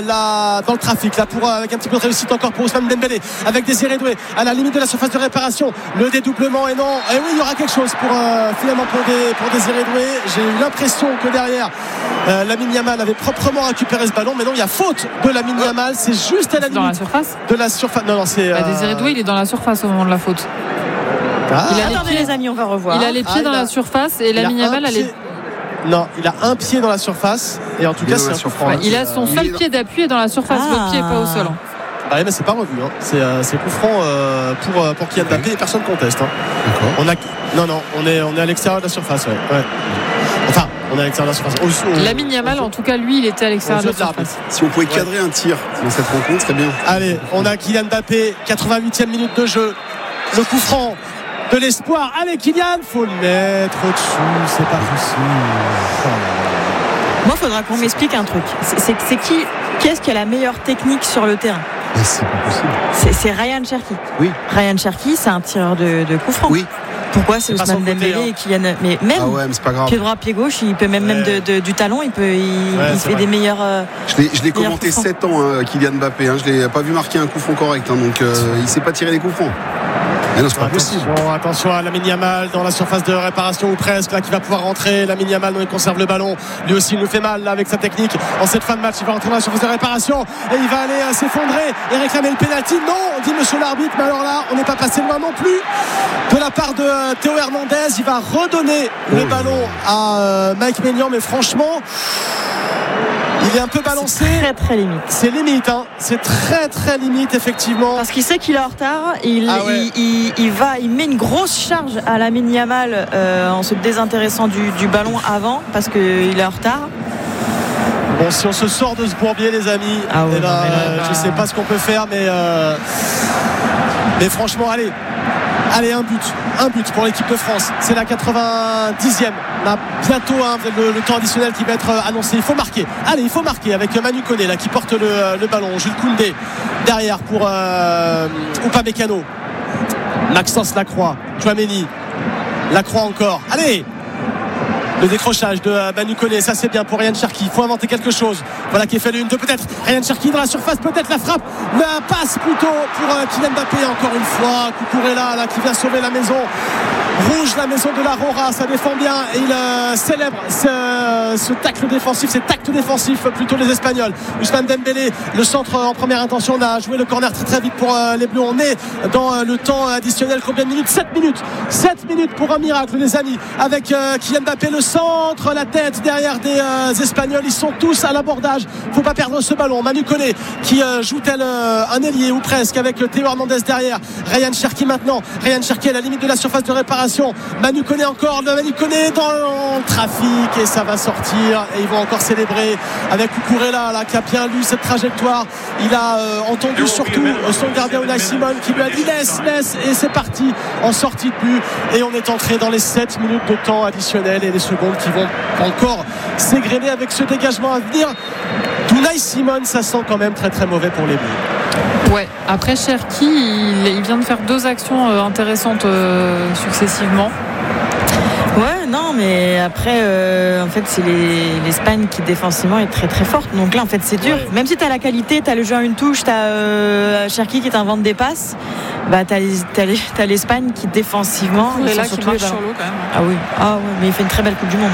le trafic là avec un petit peu de réussite encore pour Ousmane Dembélé avec Désiré Doué à la limite de la surface de réparation, le dédoublement et non, et oui, il y aura quelque chose finalement pour Désiré Doué. J'ai eu l'impression que derrière Lamine Yamal avait proprement récupéré ce ballon, mais non, il y a faute de Lamine Yamal, c'est juste à la limite dans la surface de la surface. Non, c'est Désiré Doué, il est dans la surface au moment de la faute. Attendez les amis, on va revoir. Il a les pieds dans la surface et Lamine Yamal Non, il a un pied dans la surface et en tout cas c'est un coup franc. Il a son seul pied d'appui dans la surface, l'autre pied pas au sol. Oui, mais c'est pas revu. C'est coup franc pour Kylian Mbappé et personne conteste. D'accord. On est à l'extérieur de la surface. Ouais. Enfin, on est à l'extérieur de la surface. Lamine Yamal, en tout cas, lui, il était à l'extérieur de la surface. Si on pouvait cadrer un tir dans cette rencontre, c'est bien. Allez, on a Kylian Mbappé, 88e minute de jeu. Le coup franc de l'espoir. Allez, Kylian, faut le mettre au-dessus, c'est pas possible. Moi, il faudra qu'on m'explique un truc. C'est qui est-ce qui a la meilleure technique sur le terrain? Mais c'est pas possible. C'est Ryan Cherki. Oui. Ryan Cherki, c'est un tireur de coup franc. Oui. Pourquoi c'est Ousmane Dembélé et Kylian? Mais même mais c'est pas grave. Pied droit, pied gauche, il peut même du talon, il fait des meilleurs. Je l'ai commenté 7 ans, Kylian Mbappé. Je l'ai pas vu marquer un coup franc correct, donc il sait pas tirer les coups francs. Mais non, c'est pas possible. Attention à Lamine Yamal dans la surface de réparation ou presque, là qui va pouvoir rentrer. Lamine Yamal, il conserve le ballon. Lui aussi, il nous fait mal là, avec sa technique. En cette fin de match, il va rentrer dans la surface de réparation et il va aller s'effondrer et réclamer le pénalty. Non, dit monsieur l'arbitre, mais alors là, on n'est pas passé loin non plus. De la part de Théo Hernandez, il va redonner le ballon à Mike Maignan, mais franchement, il est un peu balancé. C'est très très limite. C'est limite, c'est très très limite effectivement. Parce qu'il sait qu'il est en retard. Il met une grosse charge à Lamine Yamal en se désintéressant du ballon avant parce qu'il est en retard. Bon, si on se sort de ce bourbier, les amis, je sais pas ce qu'on peut faire, mais franchement, allez, un but pour l'équipe de France. C'est la 90e. On a bientôt le temps additionnel qui va être annoncé. Il faut marquer. Allez, il faut marquer avec Manu Koné là qui porte le ballon. Jules Koundé derrière pour Upamecano. Maxence Lacroix, Tchouaméni, Lacroix encore. Allez, le décrochage de Manu Koné, ça c'est bien pour Ryan Cherki. Il faut inventer quelque chose. Voilà qui est fait l'une, deux peut-être. Ryan Cherki dans la surface, peut-être la frappe. La passe plutôt pour Kylian Mbappé encore une fois. Cucurella là qui vient sauver la maison rouge, la maison de la Rora. Ça défend bien et il célèbre ce tacle défensif, ces tacts défensifs plutôt les Espagnols. Ousmane Dembélé, le centre en première intention. On a joué le corner très très vite pour les Bleus. On est dans le temps additionnel. Combien de minutes? 7 minutes pour un miracle les amis, avec Kylian Mbappé, le centre, la tête derrière des Espagnols. Ils sont tous à l'abordage. Faut pas perdre ce ballon. Manu Koné qui joue tel un ailier ou presque avec Théo Hernandez derrière. Ryan Cherki maintenant. Ryan Cherki à la limite de la surface de réparation. Manu Koné encore. Manu Koné dans le trafic et ça va sortir et ils vont encore célébrer avec Cucurella là qui a bien lu cette trajectoire. Il a entendu surtout son gardien Unai Simon qui lui a dit laisse et c'est parti en sortie de but et on est entré dans les 7 minutes de temps additionnel et les secondes qui vont encore s'égrener avec ce dégagement à venir d'Unai Simon. Ça sent quand même très très mauvais pour les Bleus. Ouais, après Cherki il vient de faire 2 actions intéressantes successivement. Ouais, non, mais après, en fait, c'est l'Espagne qui défensivement est très très forte. Donc là, en fait, c'est dur. Ouais. Même si t'as la qualité, t'as le jeu à une touche, t'as Cherki qui t'invente des passes, bah t'as l'Espagne qui défensivement. Et là, qui marche sur l'eau quand même. Ah oui, mais il fait une très belle Coupe du Monde.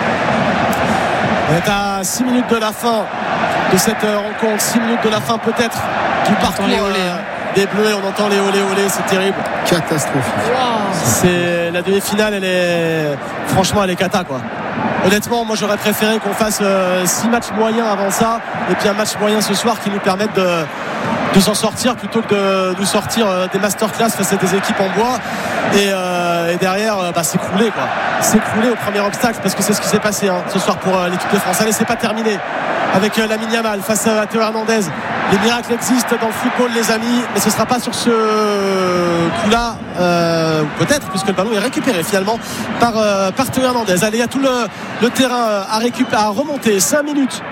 On est à 6 minutes de la fin de cette rencontre, 6 minutes de la fin peut-être du parcours des Bleus et on entend les olé olé, c'est terrible. Catastrophique. C'est la demi-finale, franchement elle est cata quoi. Honnêtement, moi j'aurais préféré qu'on fasse 6 matchs moyens avant ça et puis un match moyen ce soir qui nous permette de s'en sortir plutôt que de nous sortir des masterclass face à des équipes en bois et derrière s'écrouler quoi. S'écrouler au premier obstacle parce que c'est ce qui s'est passé ce soir pour l'équipe de France. Allez, c'est pas terminé avec Lamine Yamal face à Théo Hernandez. Les miracles existent dans le football les amis, mais ce ne sera pas sur ce coup-là peut-être puisque le ballon est récupéré finalement par Théo Hernandez. Allez, il y a tout le terrain à remonter. 5 minutes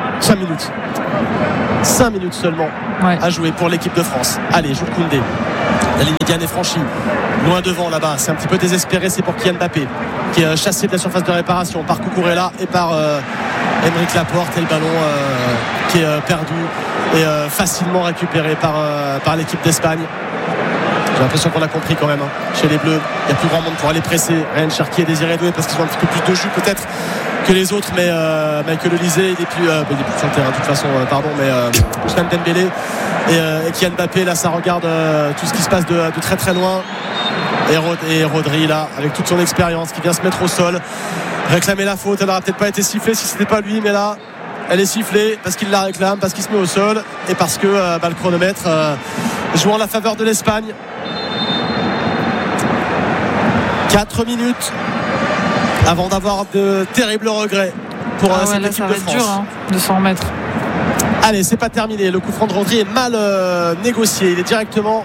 seulement à jouer pour l'équipe de France. Allez, Jules Koundé, la ligne médiane est franchie, loin devant là-bas, c'est un petit peu désespéré, c'est pour Kylian Mbappé qui est chassé de la surface de réparation par Cucurella et par Aymeric Laporte, et le ballon qui est perdu et facilement récupéré par l'équipe d'Espagne. J'ai l'impression qu'on a compris quand même chez les Bleus, il n'y a plus grand monde pour aller presser. Ryan Cherki et Désiré Doué parce qu'ils ont un petit peu plus de jus peut-être que les autres, mais Michael Olise il est plus sur le terrain de toute façon, mais Ousmane Dembélé et Kylian Mbappé, là ça regarde tout ce qui se passe de très très loin, et Rodri là avec toute son expérience qui vient se mettre au sol, réclamer la faute. Elle n'aura peut-être pas été sifflée si c'était pas lui, mais là elle est sifflée parce qu'il la réclame, parce qu'il se met au sol et parce que le chronomètre joue en la faveur de l'Espagne. 4 minutes avant d'avoir de terribles regrets pour cette équipe de France. Ça va être dur de s'en remettre. Allez, c'est pas terminé. Le coup franc de Rodri est mal négocié. Il est directement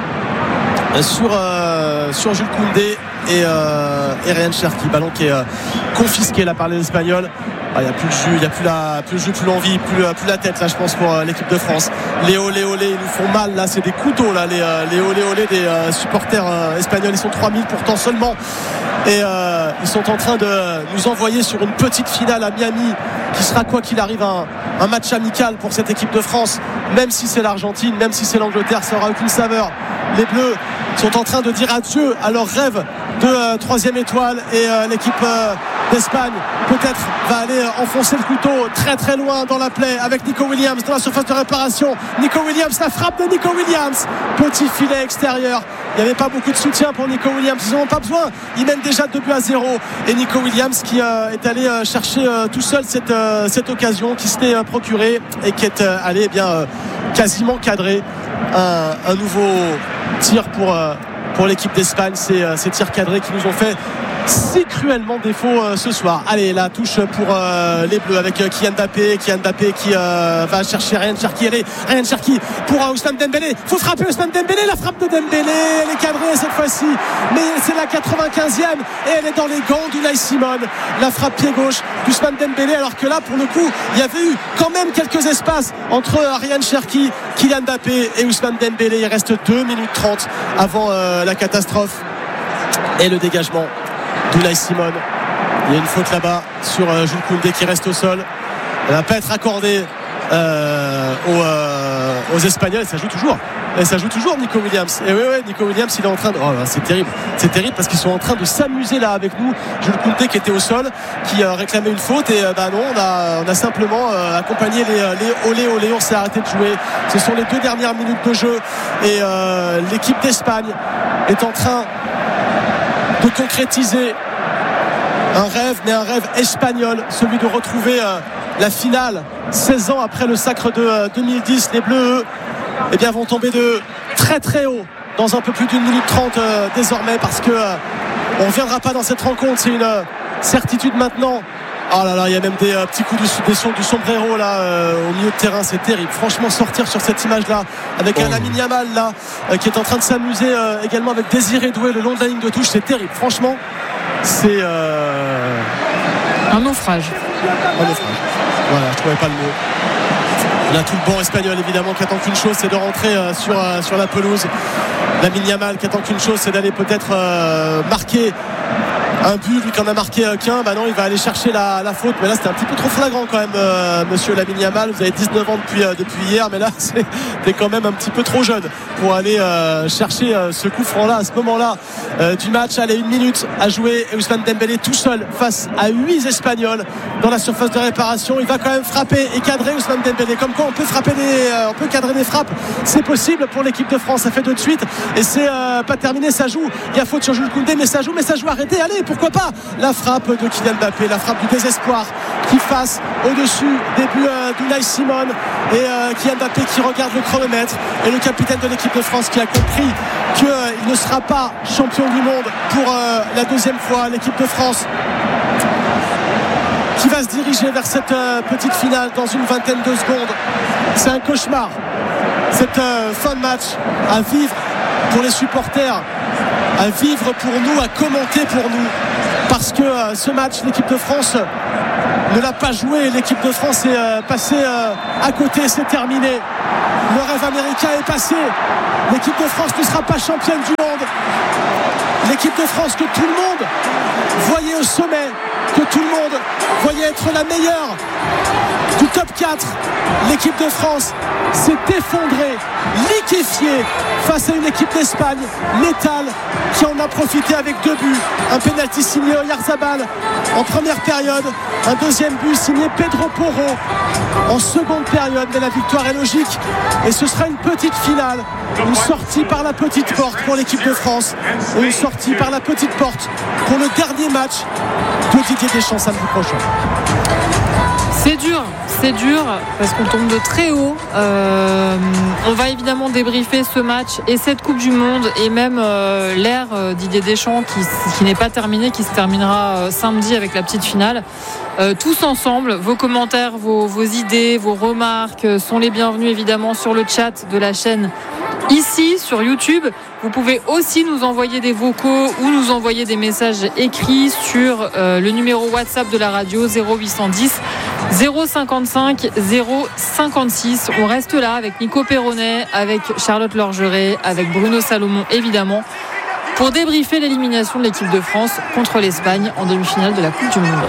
sur Jules Koundé et Ryan Cherki. Ballon qui est confisqué là par les Espagnols. Il n'y a plus le jus, il n'y a plus le jus, plus l'envie, plus la tête là je pense pour l'équipe de France. Les olé olé, ils nous font mal là, c'est des couteaux là, les olé olé des supporters espagnols. Ils sont 3000 pourtant seulement et ils sont en train de nous envoyer sur une petite finale à Miami qui sera quoi qu'il arrive un match amical pour cette équipe de France. Même si c'est l'Argentine, même si c'est l'Angleterre, ça n'aura aucune saveur. Les Bleus sont en train de dire adieu à leur rêve de 3e étoile et l'équipe d'Espagne peut-être va aller enfoncer le couteau très très loin dans la plaie avec Nico Williams dans la surface de réparation. Nico Williams, la frappe de Nico Williams, petit filet extérieur. Il n'y avait pas beaucoup de soutien pour Nico Williams, ils n'en ont pas besoin, ils mènent déjà 2-0 et Nico Williams qui est allé chercher tout seul cette occasion qui s'était procurée et qui est allé quasiment cadrer un nouveau tir pour l'équipe d'Espagne. Ces tirs cadrés qui nous ont fait si cruellement défaut ce soir. Allez, la touche pour les Bleus avec Kylian Mbappé qui va chercher Ryan Cherki. Allez, Ryan Cherki pour Ousmane Dembélé. Faut frapper Ousmane Dembélé. La frappe de Dembélé, elle est cadrée cette fois-ci, mais c'est la 95e et elle est dans les gants d'Unai Simon. La frappe pied gauche d'Ousmane Dembélé, alors que là pour le coup il y avait eu quand même quelques espaces entre Ryan Cherki, Kylian Mbappé et Ousmane Dembélé. Il reste 2 minutes 30 avant la catastrophe et le dégagement d'Unai Simon. Il y a une faute là-bas sur Jules Koundé qui reste au sol. Elle ne va pas être accordée aux Espagnols. Et ça joue toujours Nico Williams. Et oui, Nico Williams il est en train de... Oh là, c'est terrible parce qu'ils sont en train de s'amuser là avec nous. Jules Koundé qui était au sol, qui réclamait une faute et non, on a simplement accompagné les olé olé. On s'est arrêté de jouer. Ce sont les 2 dernières minutes de jeu et l'équipe d'Espagne est en train de concrétiser un rêve espagnol, celui de retrouver la finale 16 ans après le sacre de 2010. Les Bleus vont tomber de très très haut dans un peu plus d'1 minute 30 désormais, parce que on ne reviendra pas dans cette rencontre, c'est une certitude maintenant. Oh là là, il y a même des petits coups du sombrero là au milieu de terrain, c'est terrible. Franchement, sortir sur cette image là avec un Lamine Yamal là qui est en train de s'amuser également avec Désiré Doué le long de la ligne de touche, c'est terrible. Franchement, c'est un naufrage. Voilà, je trouvais pas le mot. On a tout le banc espagnol évidemment qui attend qu'une chose, c'est de rentrer sur la pelouse. Lamine Yamal qui attend qu'une chose, c'est d'aller peut-être marquer un but, lui qui en a marqué qu'un. Non, il va aller chercher la faute, mais là c'était un petit peu trop flagrant quand même, monsieur Lamine Yamal. Vous avez 19 ans depuis hier, mais là t'es quand même un petit peu trop jeune pour aller chercher ce coup franc là à ce moment là du match. Allez, 1 minute à jouer, Ousmane Dembélé tout seul face à 8 Espagnols dans la surface de réparation. Il va quand même frapper et cadrer Ousmane Dembélé. Comme quoi on peut cadrer des frappes, c'est possible pour l'équipe de France. Ça fait 2 de suite et c'est pas terminé, ça joue. Il y a faute sur Jules Koundé, mais ça joue arrêté. Allez, pourquoi pas la frappe de Kylian Mbappé, la frappe du désespoir qui fasse au-dessus des buts d'Unai Simon et Kylian Mbappé qui regarde le chronomètre, et le capitaine de l'équipe de France qui a compris qu'il ne sera pas champion du monde pour la 2e fois. L'équipe de France qui va se diriger vers cette petite finale dans une vingtaine de secondes. C'est un cauchemar cette fin de match à vivre pour les supporters, à vivre pour nous, à commenter pour nous, parce que ce match, l'équipe de France ne l'a pas joué. L'équipe de France est passée à côté, c'est terminé. Le rêve américain est passé. L'équipe de France ne sera pas championne du monde. L'équipe de France que tout le monde voyait au sommet, que tout le monde voyait être la meilleure du top 4, l'équipe de France s'est effondrée, liquéfiée face à une équipe d'Espagne létale qui en a profité avec 2 buts. Un pénalty signé Oyarzabal en première période, un 2e but signé Pedro Porro en seconde période. Mais la victoire est logique et ce sera une petite finale, une sortie par la petite porte pour l'équipe de France et une sortie par la petite porte pour le dernier match de Didier Deschamps samedi prochain. C'est dur parce qu'on tombe de très haut. On va évidemment débriefer ce match et cette Coupe du Monde et même l'ère Didier Deschamps qui n'est pas terminée, qui se terminera samedi avec la petite finale. Tous ensemble, vos commentaires, vos idées, vos remarques sont les bienvenus évidemment sur le chat de la chaîne ici sur YouTube. Vous pouvez aussi nous envoyer des vocaux ou nous envoyer des messages écrits sur le numéro WhatsApp de la radio 0810 055 056. On reste là avec Nico Perronnet, avec Charlotte Lorgeret, avec Bruno Salomon évidemment, pour débriefer l'élimination de l'équipe de France contre l'Espagne en demi-finale de la Coupe du Monde.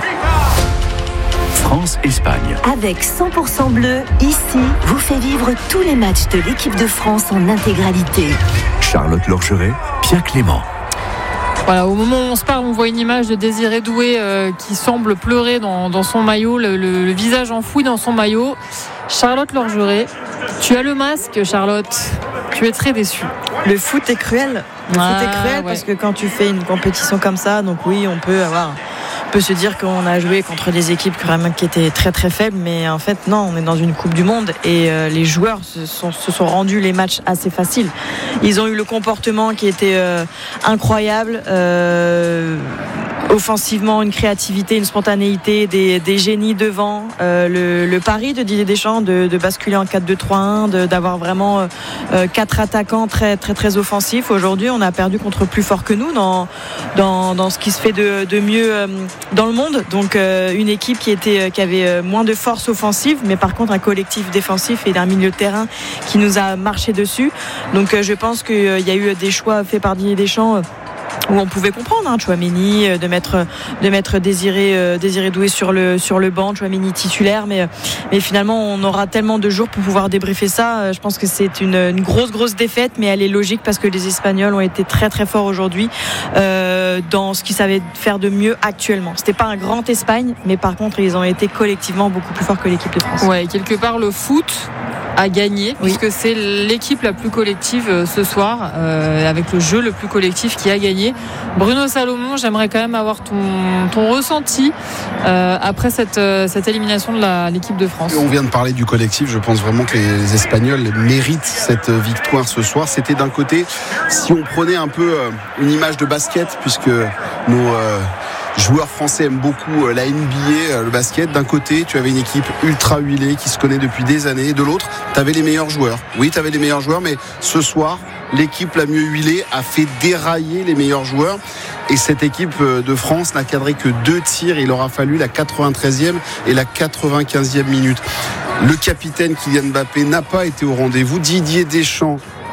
France-Espagne. Avec 100% bleu, ici, vous fait vivre tous les matchs de l'équipe de France en intégralité. Charlotte Lorgeret, Pierre Clément. Voilà, au moment où on se parle, on voit une image de Désiré Doué qui semble pleurer dans son maillot, le visage enfoui dans son maillot. Charlotte Lorgeret, tu as le masque, Charlotte. Tu es très déçue. Le foot est cruel. Parce que quand tu fais une compétition comme ça, donc oui, on peut se dire qu'on a joué contre des équipes qui étaient très très faibles, mais en fait non, on est dans une Coupe du Monde et les joueurs se sont rendus les matchs assez faciles. Ils ont eu le comportement qui était incroyable, offensivement une créativité, une spontanéité, des génies devant, le pari de Didier Deschamps de basculer en 4-2-3-1, d'avoir vraiment 4 attaquants très très très offensifs. Aujourd'hui on a perdu contre plus fort que nous dans ce qui se fait de mieux dans le monde, donc une équipe qui avait moins de force offensive, mais par contre un collectif défensif et un milieu de terrain qui nous a marché dessus. Donc je pense qu'il y a eu des choix faits par Didier Deschamps où on pouvait comprendre, Tchouaméni, de mettre Désiré Doué sur le banc, Tchouaméni titulaire, mais finalement on aura tellement de jours pour pouvoir débriefer ça. Je pense que c'est une grosse défaite, mais elle est logique parce que les Espagnols ont été très très forts aujourd'hui dans ce qu'ils savaient faire de mieux actuellement. C'était pas un grand Espagne, mais par contre ils ont été collectivement beaucoup plus forts que l'équipe de France. Ouais, quelque part le foot a gagné, puisque c'est l'équipe la plus collective ce soir, avec le jeu le plus collectif qui a gagné. Bruno Salomon, j'aimerais quand même avoir ton ressenti après cette élimination de l'équipe de France. On vient de parler du collectif, je pense vraiment que les Espagnols méritent cette victoire ce soir. C'était d'un côté, si on prenait un peu une image de basket, puisque nos joueurs français aiment beaucoup la NBA, le basket. D'un côté, tu avais une équipe ultra huilée qui se connaît depuis des années. De l'autre, tu avais les meilleurs joueurs. Oui, tu avais les meilleurs joueurs, mais ce soir, l'équipe la mieux huilée a fait dérailler les meilleurs joueurs. Et cette équipe de France n'a cadré que 2 tirs. Il aura fallu la 93e et la 95e minute. Le capitaine Kylian Mbappé n'a pas été au rendez-vous. Didier Deschamps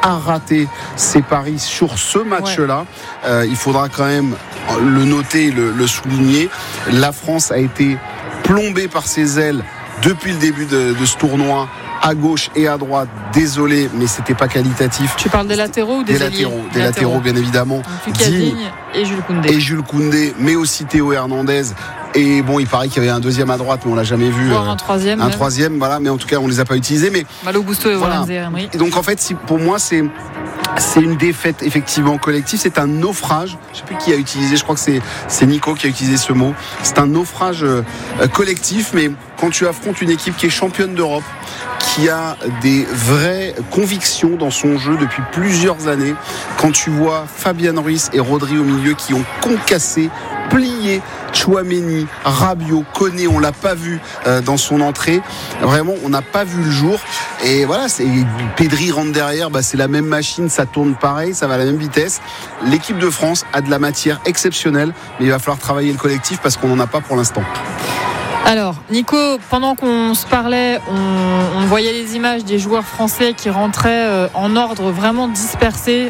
a raté ses paris sur ce match-là. Il faudra quand même le noter, le souligner. La France a été plombée par ses ailes depuis le début de ce tournoi, à gauche et à droite. Désolé, mais c'était pas qualitatif. Tu parles des latéraux ou des ailiers? Des latéraux, bien évidemment. Lucas Digne et Jules Koundé. Mais aussi Théo Hernandez. Et bon, il paraît qu'il y avait un deuxième à droite, mais on l'a jamais vu. Voire un troisième. Un troisième, voilà. Mais en tout cas, on les a pas utilisés. Mais Malo Gusto et voilà. Emery. Et donc en fait, pour moi, c'est une défaite effectivement collective, c'est un naufrage. Je sais plus qui a utilisé, je crois que c'est Nico qui a utilisé ce mot. C'est un naufrage collectif, mais quand tu affrontes une équipe qui est championne d'Europe, qui a des vraies convictions dans son jeu depuis plusieurs années, quand tu vois Fabian Ruiz et Rodri au milieu qui ont concassé, plié Tchouaméni, Rabiot, Koné, on l'a pas vu dans son entrée. Vraiment, on n'a pas vu le jour. Et voilà, Pedri rentre derrière, c'est la même machine, ça tourne pareil, ça va à la même vitesse. L'équipe de France a de la matière exceptionnelle, mais il va falloir travailler le collectif parce qu'on n'en a pas pour l'instant. Alors, Nico, pendant qu'on se parlait, on voyait les images des joueurs français qui rentraient en ordre vraiment dispersé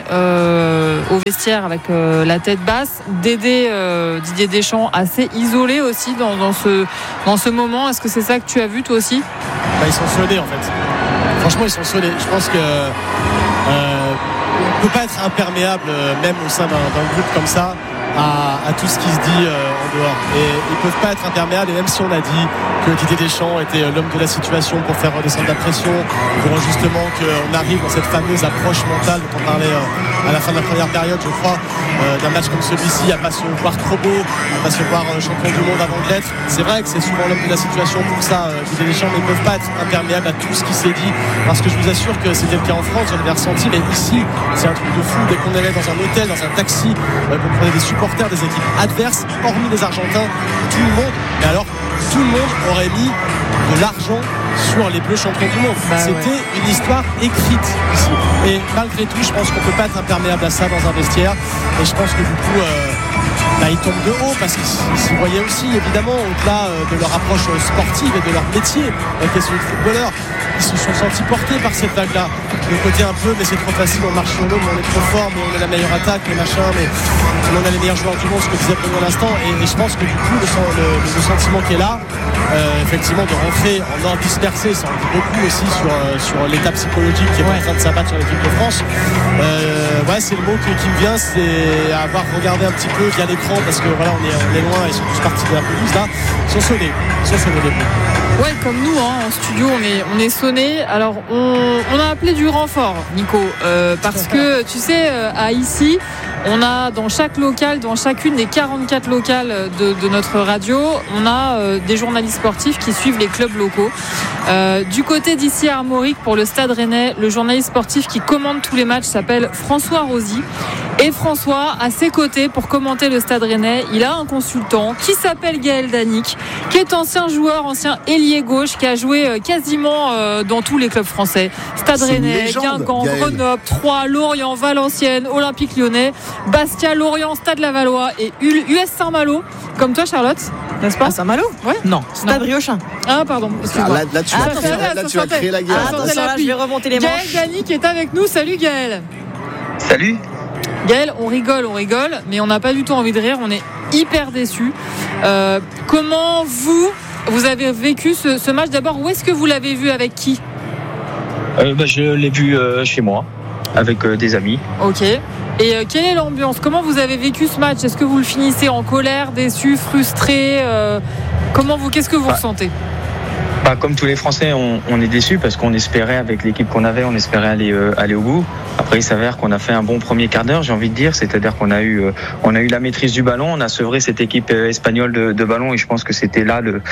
au vestiaire avec la tête basse. Didier Deschamps assez isolé aussi dans ce moment. Est-ce que c'est ça que tu as vu toi aussi? Ils sont sonnés en fait. Franchement, ils sont sonnés. Je pense que on ne peut pas être imperméable même au sein d'un groupe comme ça à tout ce qui se dit en dehors. Et ils ne peuvent pas être imperméables. Et même si on a dit que Didier Deschamps était l'homme de la situation pour faire redescendre la pression, pour justement qu'on arrive dans cette fameuse approche mentale dont on parlait à la fin de la première période, je crois, d'un match comme celui-ci, à ne pas se voir trop beau, à ne pas se voir champion du monde avant de l'être. C'est vrai que c'est souvent l'homme de la situation pour ça, Didier Deschamps, mais ils ne peuvent pas être imperméables à tout ce qui s'est dit. Parce que je vous assure que c'était le cas en France, j'en avais ressenti, mais ici, c'est un truc de fou. Dès qu'on allait dans un hôtel, dans un taxi, qu'on prenait des supporters des équipes adverses, hormis les Argentins, tout le monde, mais alors tout le monde aurait mis de l'argent sur les Bleus champions du monde. C'était une histoire écrite ici. Et malgré tout, je pense qu'on ne peut pas être imperméable à ça dans un vestiaire. Et je pense que du coup, ils tombent de haut parce qu'ils s'y voyaient aussi, évidemment, au-delà de leur approche sportive et de leur métier, qui est celui de footballeur. Ils se sont sentis portés par cette vague-là. Le côté un peu, mais c'est trop facile, on marche sur l'eau, mais on est trop fort, mais on est la meilleure attaque, mais machin, mais on a les meilleurs joueurs du monde, ce que disait Bruno à l'instant. Et je pense que du coup, le sentiment qui est là, effectivement, de rentrer en ordre dispersé, ça en dit beaucoup aussi sur l'état psychologique qui est en train de s'abattre sur l'équipe de France. C'est le mot qui me vient, c'est avoir regardé un petit peu via l'écran, parce que voilà, on est loin, ils sont tous partis de la pelouse là. Ils sont sonnés les Bleus. Ouais, comme nous, en studio, on est sonnés. Alors, on a appelé du renfort, Nico, parce que, tu sais, à ici, on a dans chaque local, dans chacune des 44 locales de notre radio, on a des journalistes sportifs qui suivent les clubs locaux. Du côté d'ici à Armorique, pour le Stade Rennais, le journaliste sportif qui commande tous les matchs s'appelle François Rosy. Et François, à ses côtés, pour commenter le Stade Rennais, il a un consultant qui s'appelle Gaël Danic, qui est ancien joueur, ancien ailier gauche, qui a joué quasiment dans tous les clubs français. Stade Rennais, Guingamp, Grenoble, Troyes, Lorient, Valenciennes, Olympique Lyonnais, Bastia, Lorient, Stade Lavallois et US Saint-Malo. Comme toi, Charlotte, n'est-ce pas? Saint-Malo? Ouais. Non, Stade Riochin. Ah, pardon. Excuse-moi. Là, tu vas créer la guerre. Attention, là, je vais remonter les manches. Gaël Danic est avec nous. Salut Gaël. Salut. Gaël, on rigole, mais on n'a pas du tout envie de rire. On est hyper déçus. Comment vous avez vécu ce match? D'abord, où est-ce que vous l'avez vu? Avec qui? Je l'ai vu chez moi, avec des amis. Ok. Et quelle est l'ambiance? Comment vous avez vécu ce match? Est-ce que vous le finissez en colère, déçu, frustré? Qu'est-ce que vous ressentez? Comme tous les Français, on est déçus parce qu'on espérait, avec l'équipe qu'on avait, on espérait aller au bout. Après, il s'avère qu'on a fait un bon premier quart d'heure, j'ai envie de dire. C'est-à-dire qu'on a eu la maîtrise du ballon, on a sevré cette équipe espagnole de ballon, et je pense que c'était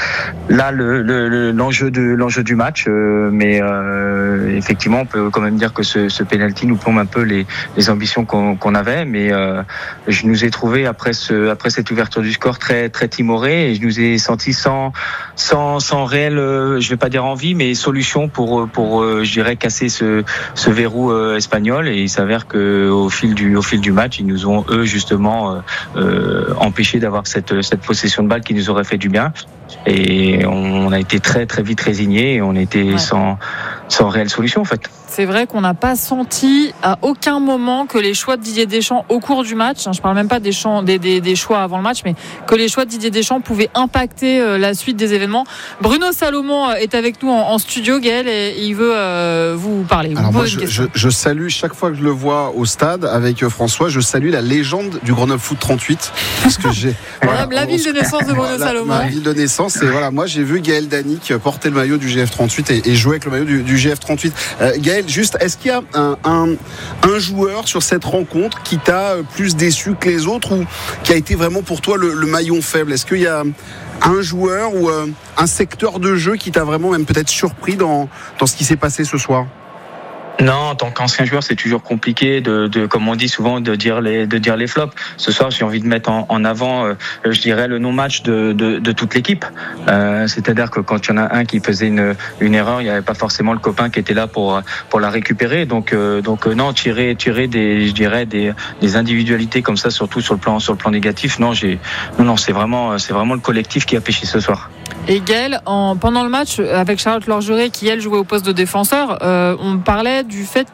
l'enjeu du match. Mais effectivement, on peut quand même dire que ce penalty nous plombe un peu les ambitions qu'on avait. Mais je nous ai trouvé après cette ouverture du score très très timoré, et je nous ai senti sans réel, je vais pas dire envie, mais solution pour je dirais casser ce verrou espagnol. Et il s'avère que au fil du match, ils nous ont eux justement empêché d'avoir cette possession de balle qui nous aurait fait du bien. Et on a été très très vite résignés, et on était sans réelle solution en fait. c'est vrai qu'on n'a pas senti à aucun moment que les choix de Didier Deschamps au cours du match, je parle même pas des choix avant le match, mais que les choix de Didier Deschamps pouvaient impacter la suite des événements. Bruno Salomon est avec nous en studio, Gaël, et il veut vous parler. Alors moi, je salue chaque fois que je le vois au stade avec François, je salue la légende du Grenoble Foot 38, parce que j'ai la ville de naissance de Bruno Salomon. Ma ville de naissance, et voilà, moi j'ai vu Gaël Danic porter le maillot du GF38 et jouer avec le maillot du GF38. Gaël, juste, est-ce qu'il y a un joueur sur cette rencontre qui t'a plus déçu que les autres, ou qui a été vraiment pour toi le maillon faible? Est-ce qu'il y a un joueur ou un secteur de jeu qui t'a vraiment même peut-être surpris dans ce qui s'est passé ce soir? Non, en tant qu'ancien joueur, c'est toujours compliqué de comme on dit souvent, de dire les flops. Ce soir, j'ai envie de mettre en avant, je dirais, le non-match de toute l'équipe. C'est-à-dire que quand il y en a un qui faisait une erreur, il n'y avait pas forcément le copain qui était là pour la récupérer. Donc non, tirer des individualités comme ça, surtout sur le plan négatif. Non, c'est vraiment le collectif qui a pêché ce soir. Et Gaël, pendant le match, avec Charlotte Lorgeret, qui elle jouait au poste de défenseur, on parlait du fait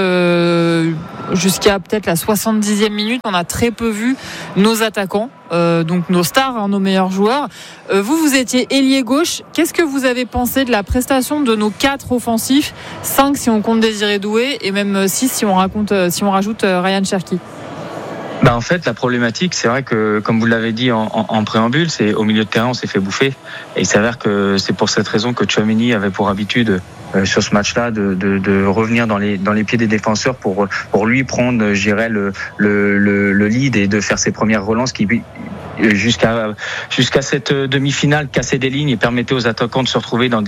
que jusqu'à peut-être la 70e minute, on a très peu vu nos attaquants, donc nos stars, nos meilleurs joueurs. Vous étiez ailier gauche. Qu'est-ce que vous avez pensé de la prestation de nos 4 offensifs, 5 si on compte Désiré Doué, et même 6 si on rajoute Ryan Cherki? En fait, la problématique, c'est vrai que, comme vous l'avez dit en préambule, c'est au milieu de terrain, on s'est fait bouffer. Et il s'avère que c'est pour cette raison que Tchouaméni avait pour habitude, sur ce match-là, de revenir dans les pieds des défenseurs pour lui prendre, je dirais, le lead et de faire ses premières relances qui, jusqu'à cette demi-finale, casser des lignes et permettait aux attaquants de se retrouver dans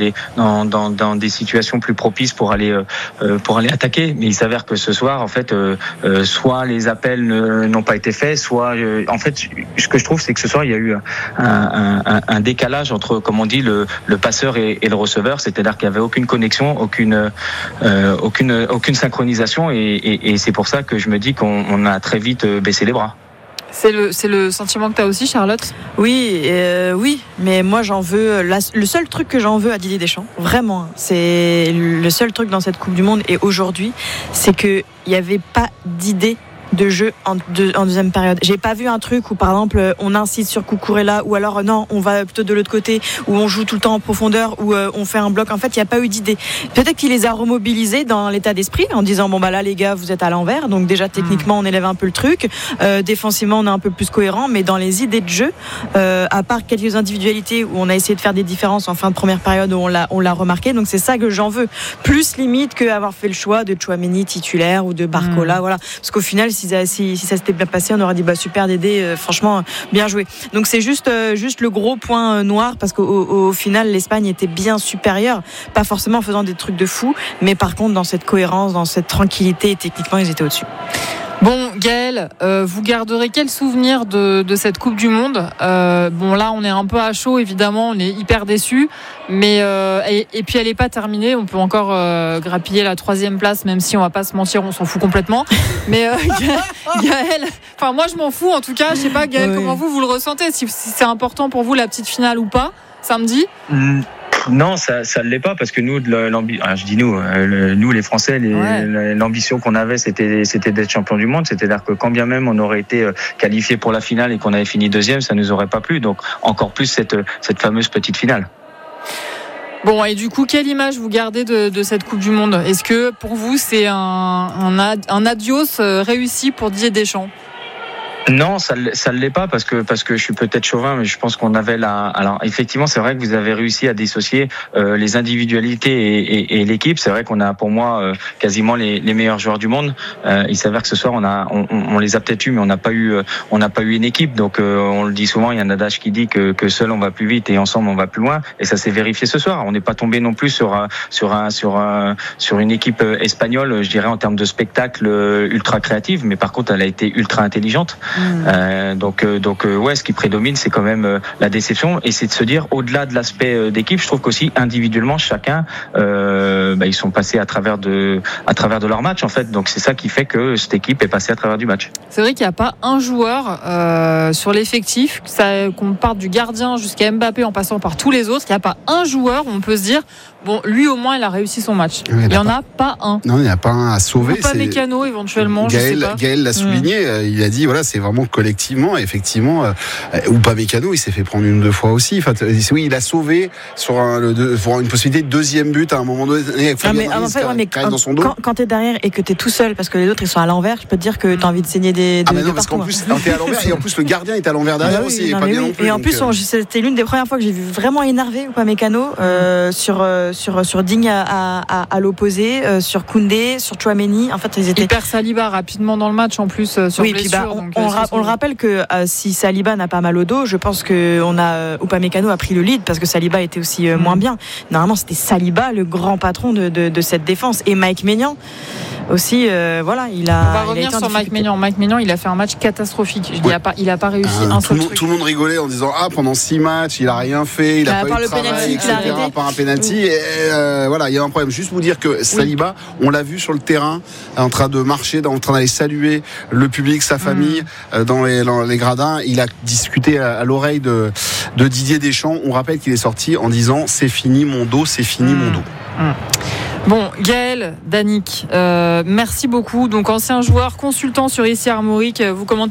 des situations plus propices pour aller attaquer. Mais il s'avère que ce soir, en fait, soit les appels n'ont pas été faits, soit en fait, ce que je trouve, c'est que ce soir il y a eu un décalage entre, comme on dit, le passeur et le receveur, c'est-à-dire qu'il n'y avait aucune connexion, aucune synchronisation, et c'est pour ça que je me dis qu'on a très vite baissé les bras. C'est le sentiment que tu as aussi, Charlotte? Oui, mais moi j'en veux. Le seul truc que j'en veux à Didier Deschamps, vraiment, c'est le seul truc dans cette Coupe du Monde et aujourd'hui, c'est qu'il n'y avait pas d'idée de jeu en deuxième période. J'ai pas vu un truc où par exemple on insiste sur Cucurella, ou alors non, on va plutôt de l'autre côté, où on joue tout le temps en profondeur, où on fait un bloc. En fait, il n'y a pas eu d'idée. Peut-être qu'il les a remobilisés dans l'état d'esprit en disant bon bah là les gars, vous êtes à l'envers, donc déjà techniquement on élève un peu le truc, défensivement on est un peu plus cohérent, mais dans les idées de jeu, à part quelques individualités où on a essayé de faire des différences en fin de première période où on l'a remarqué, donc c'est ça que j'en veux, plus limite qu'avoir fait le choix de Tchouaméni titulaire ou de Barcola, voilà, parce qu'au final si ça s'était bien passé, on aurait dit bah super Dédé, franchement bien joué. Donc c'est juste le gros point noir, parce qu'au final l'Espagne était bien supérieure, pas forcément en faisant des trucs de fou, mais par contre dans cette cohérence, dans cette tranquillité, techniquement ils étaient au-dessus. Bon, Gaël, vous garderez quel souvenir de cette Coupe du Monde? Bon, là, on est un peu à chaud, évidemment, on est hyper déçus, mais et puis elle n'est pas terminée. On peut encore grappiller la 3e place, même si on va pas se mentir, on s'en fout complètement. Mais Gaël, enfin moi je m'en fous en tout cas. Je sais pas, Gaël, comment vous le ressentez? Si c'est important pour vous la petite finale ou pas, samedi? Non, ça ne l'est pas, parce que nous, je dis nous les Français, l'ambition qu'on avait, c'était d'être champion du monde. C'est-à-dire que quand bien même on aurait été qualifié pour la finale et qu'on avait fini 2e, ça nous aurait pas plu. Donc encore plus cette fameuse petite finale. Bon, et du coup, quelle image vous gardez de cette Coupe du Monde? Est-ce que pour vous c'est un adios réussi pour Didier Deschamps? Non, ça l'est pas, parce que je suis peut-être chauvin, mais je pense qu'on avait alors effectivement, c'est vrai que vous avez réussi à dissocier les individualités et l'équipe. C'est vrai qu'on a, pour moi, quasiment les meilleurs joueurs du monde. Il s'avère que ce soir on les a peut-être eu, mais on n'a pas eu une équipe. Donc on le dit souvent, il y a un adage qui dit que seul on va plus vite et ensemble on va plus loin. Et ça s'est vérifié ce soir. On n'est pas tombé non plus sur une équipe espagnole, je dirais, en termes de spectacle ultra créative, mais par contre elle a été ultra intelligente. Donc ce qui prédomine, c'est quand même la déception, et c'est de se dire, au-delà de l'aspect d'équipe, je trouve qu'aussi individuellement chacun ils sont passés à travers de leur match, en fait. Donc c'est ça qui fait que cette équipe est passée à travers du match. C'est vrai qu'il n'y a pas un joueur sur l'effectif, qu'on parte du gardien jusqu'à Mbappé en passant par tous les autres, il n'y a pas un joueur où on peut se dire bon, lui au moins il a réussi son match. Oui, il n'y en a pas un. Non, il n'y en a pas un à sauver. Pas Mécano éventuellement. Gaël l'a souligné. Il a dit voilà, c'est vraiment collectivement. Effectivement, ou pas Mécano, il s'est fait prendre 1 ou 2 fois aussi. Enfin, oui, il a sauvé sur une possibilité de deuxième but à un moment donné. Dans son dos. Quand t'es derrière et que t'es tout seul parce que les autres ils sont à l'envers, je peux te dire que t'as envie de saigner des. Ah mais non, parce qu'en plus t'es à l'envers et en plus le gardien est à l'envers derrière aussi. Et en plus, c'était l'une des premières fois que j'ai vu vraiment énervé Upamecano sur Digne à l'opposé, sur Koundé, sur Tchouaméni. En fait, ils étaient. Il perd Saliba rapidement dans le match en plus sur blessure. On le rappelle que si Saliba n'a pas mal au dos, je pense que Upamecano a pris le lead parce que Saliba était aussi moins bien. Normalement, c'était Saliba le grand patron de cette défense et Mike Maignan aussi. Voilà, il a. On va revenir sur Mike Maignan. Mike Maignan, il a fait un match catastrophique. Je dis, il a pas réussi un seul truc. Tout le monde rigolait en disant pendant 6 matchs, il a rien fait, il a pas eu de travail, etc. Par un penalty. Et voilà, il y a un problème. Juste vous dire que Saliba, on l'a vu sur le terrain, en train de marcher, en train d'aller saluer le public, sa famille, dans les gradins. Il a discuté à l'oreille de Didier Deschamps. On rappelle qu'il est sorti en disant c'est fini mon dos, c'est fini mon dos. Bon, Gaël Danic, merci beaucoup. Donc ancien joueur, consultant sur ICI Armorique, vous commentez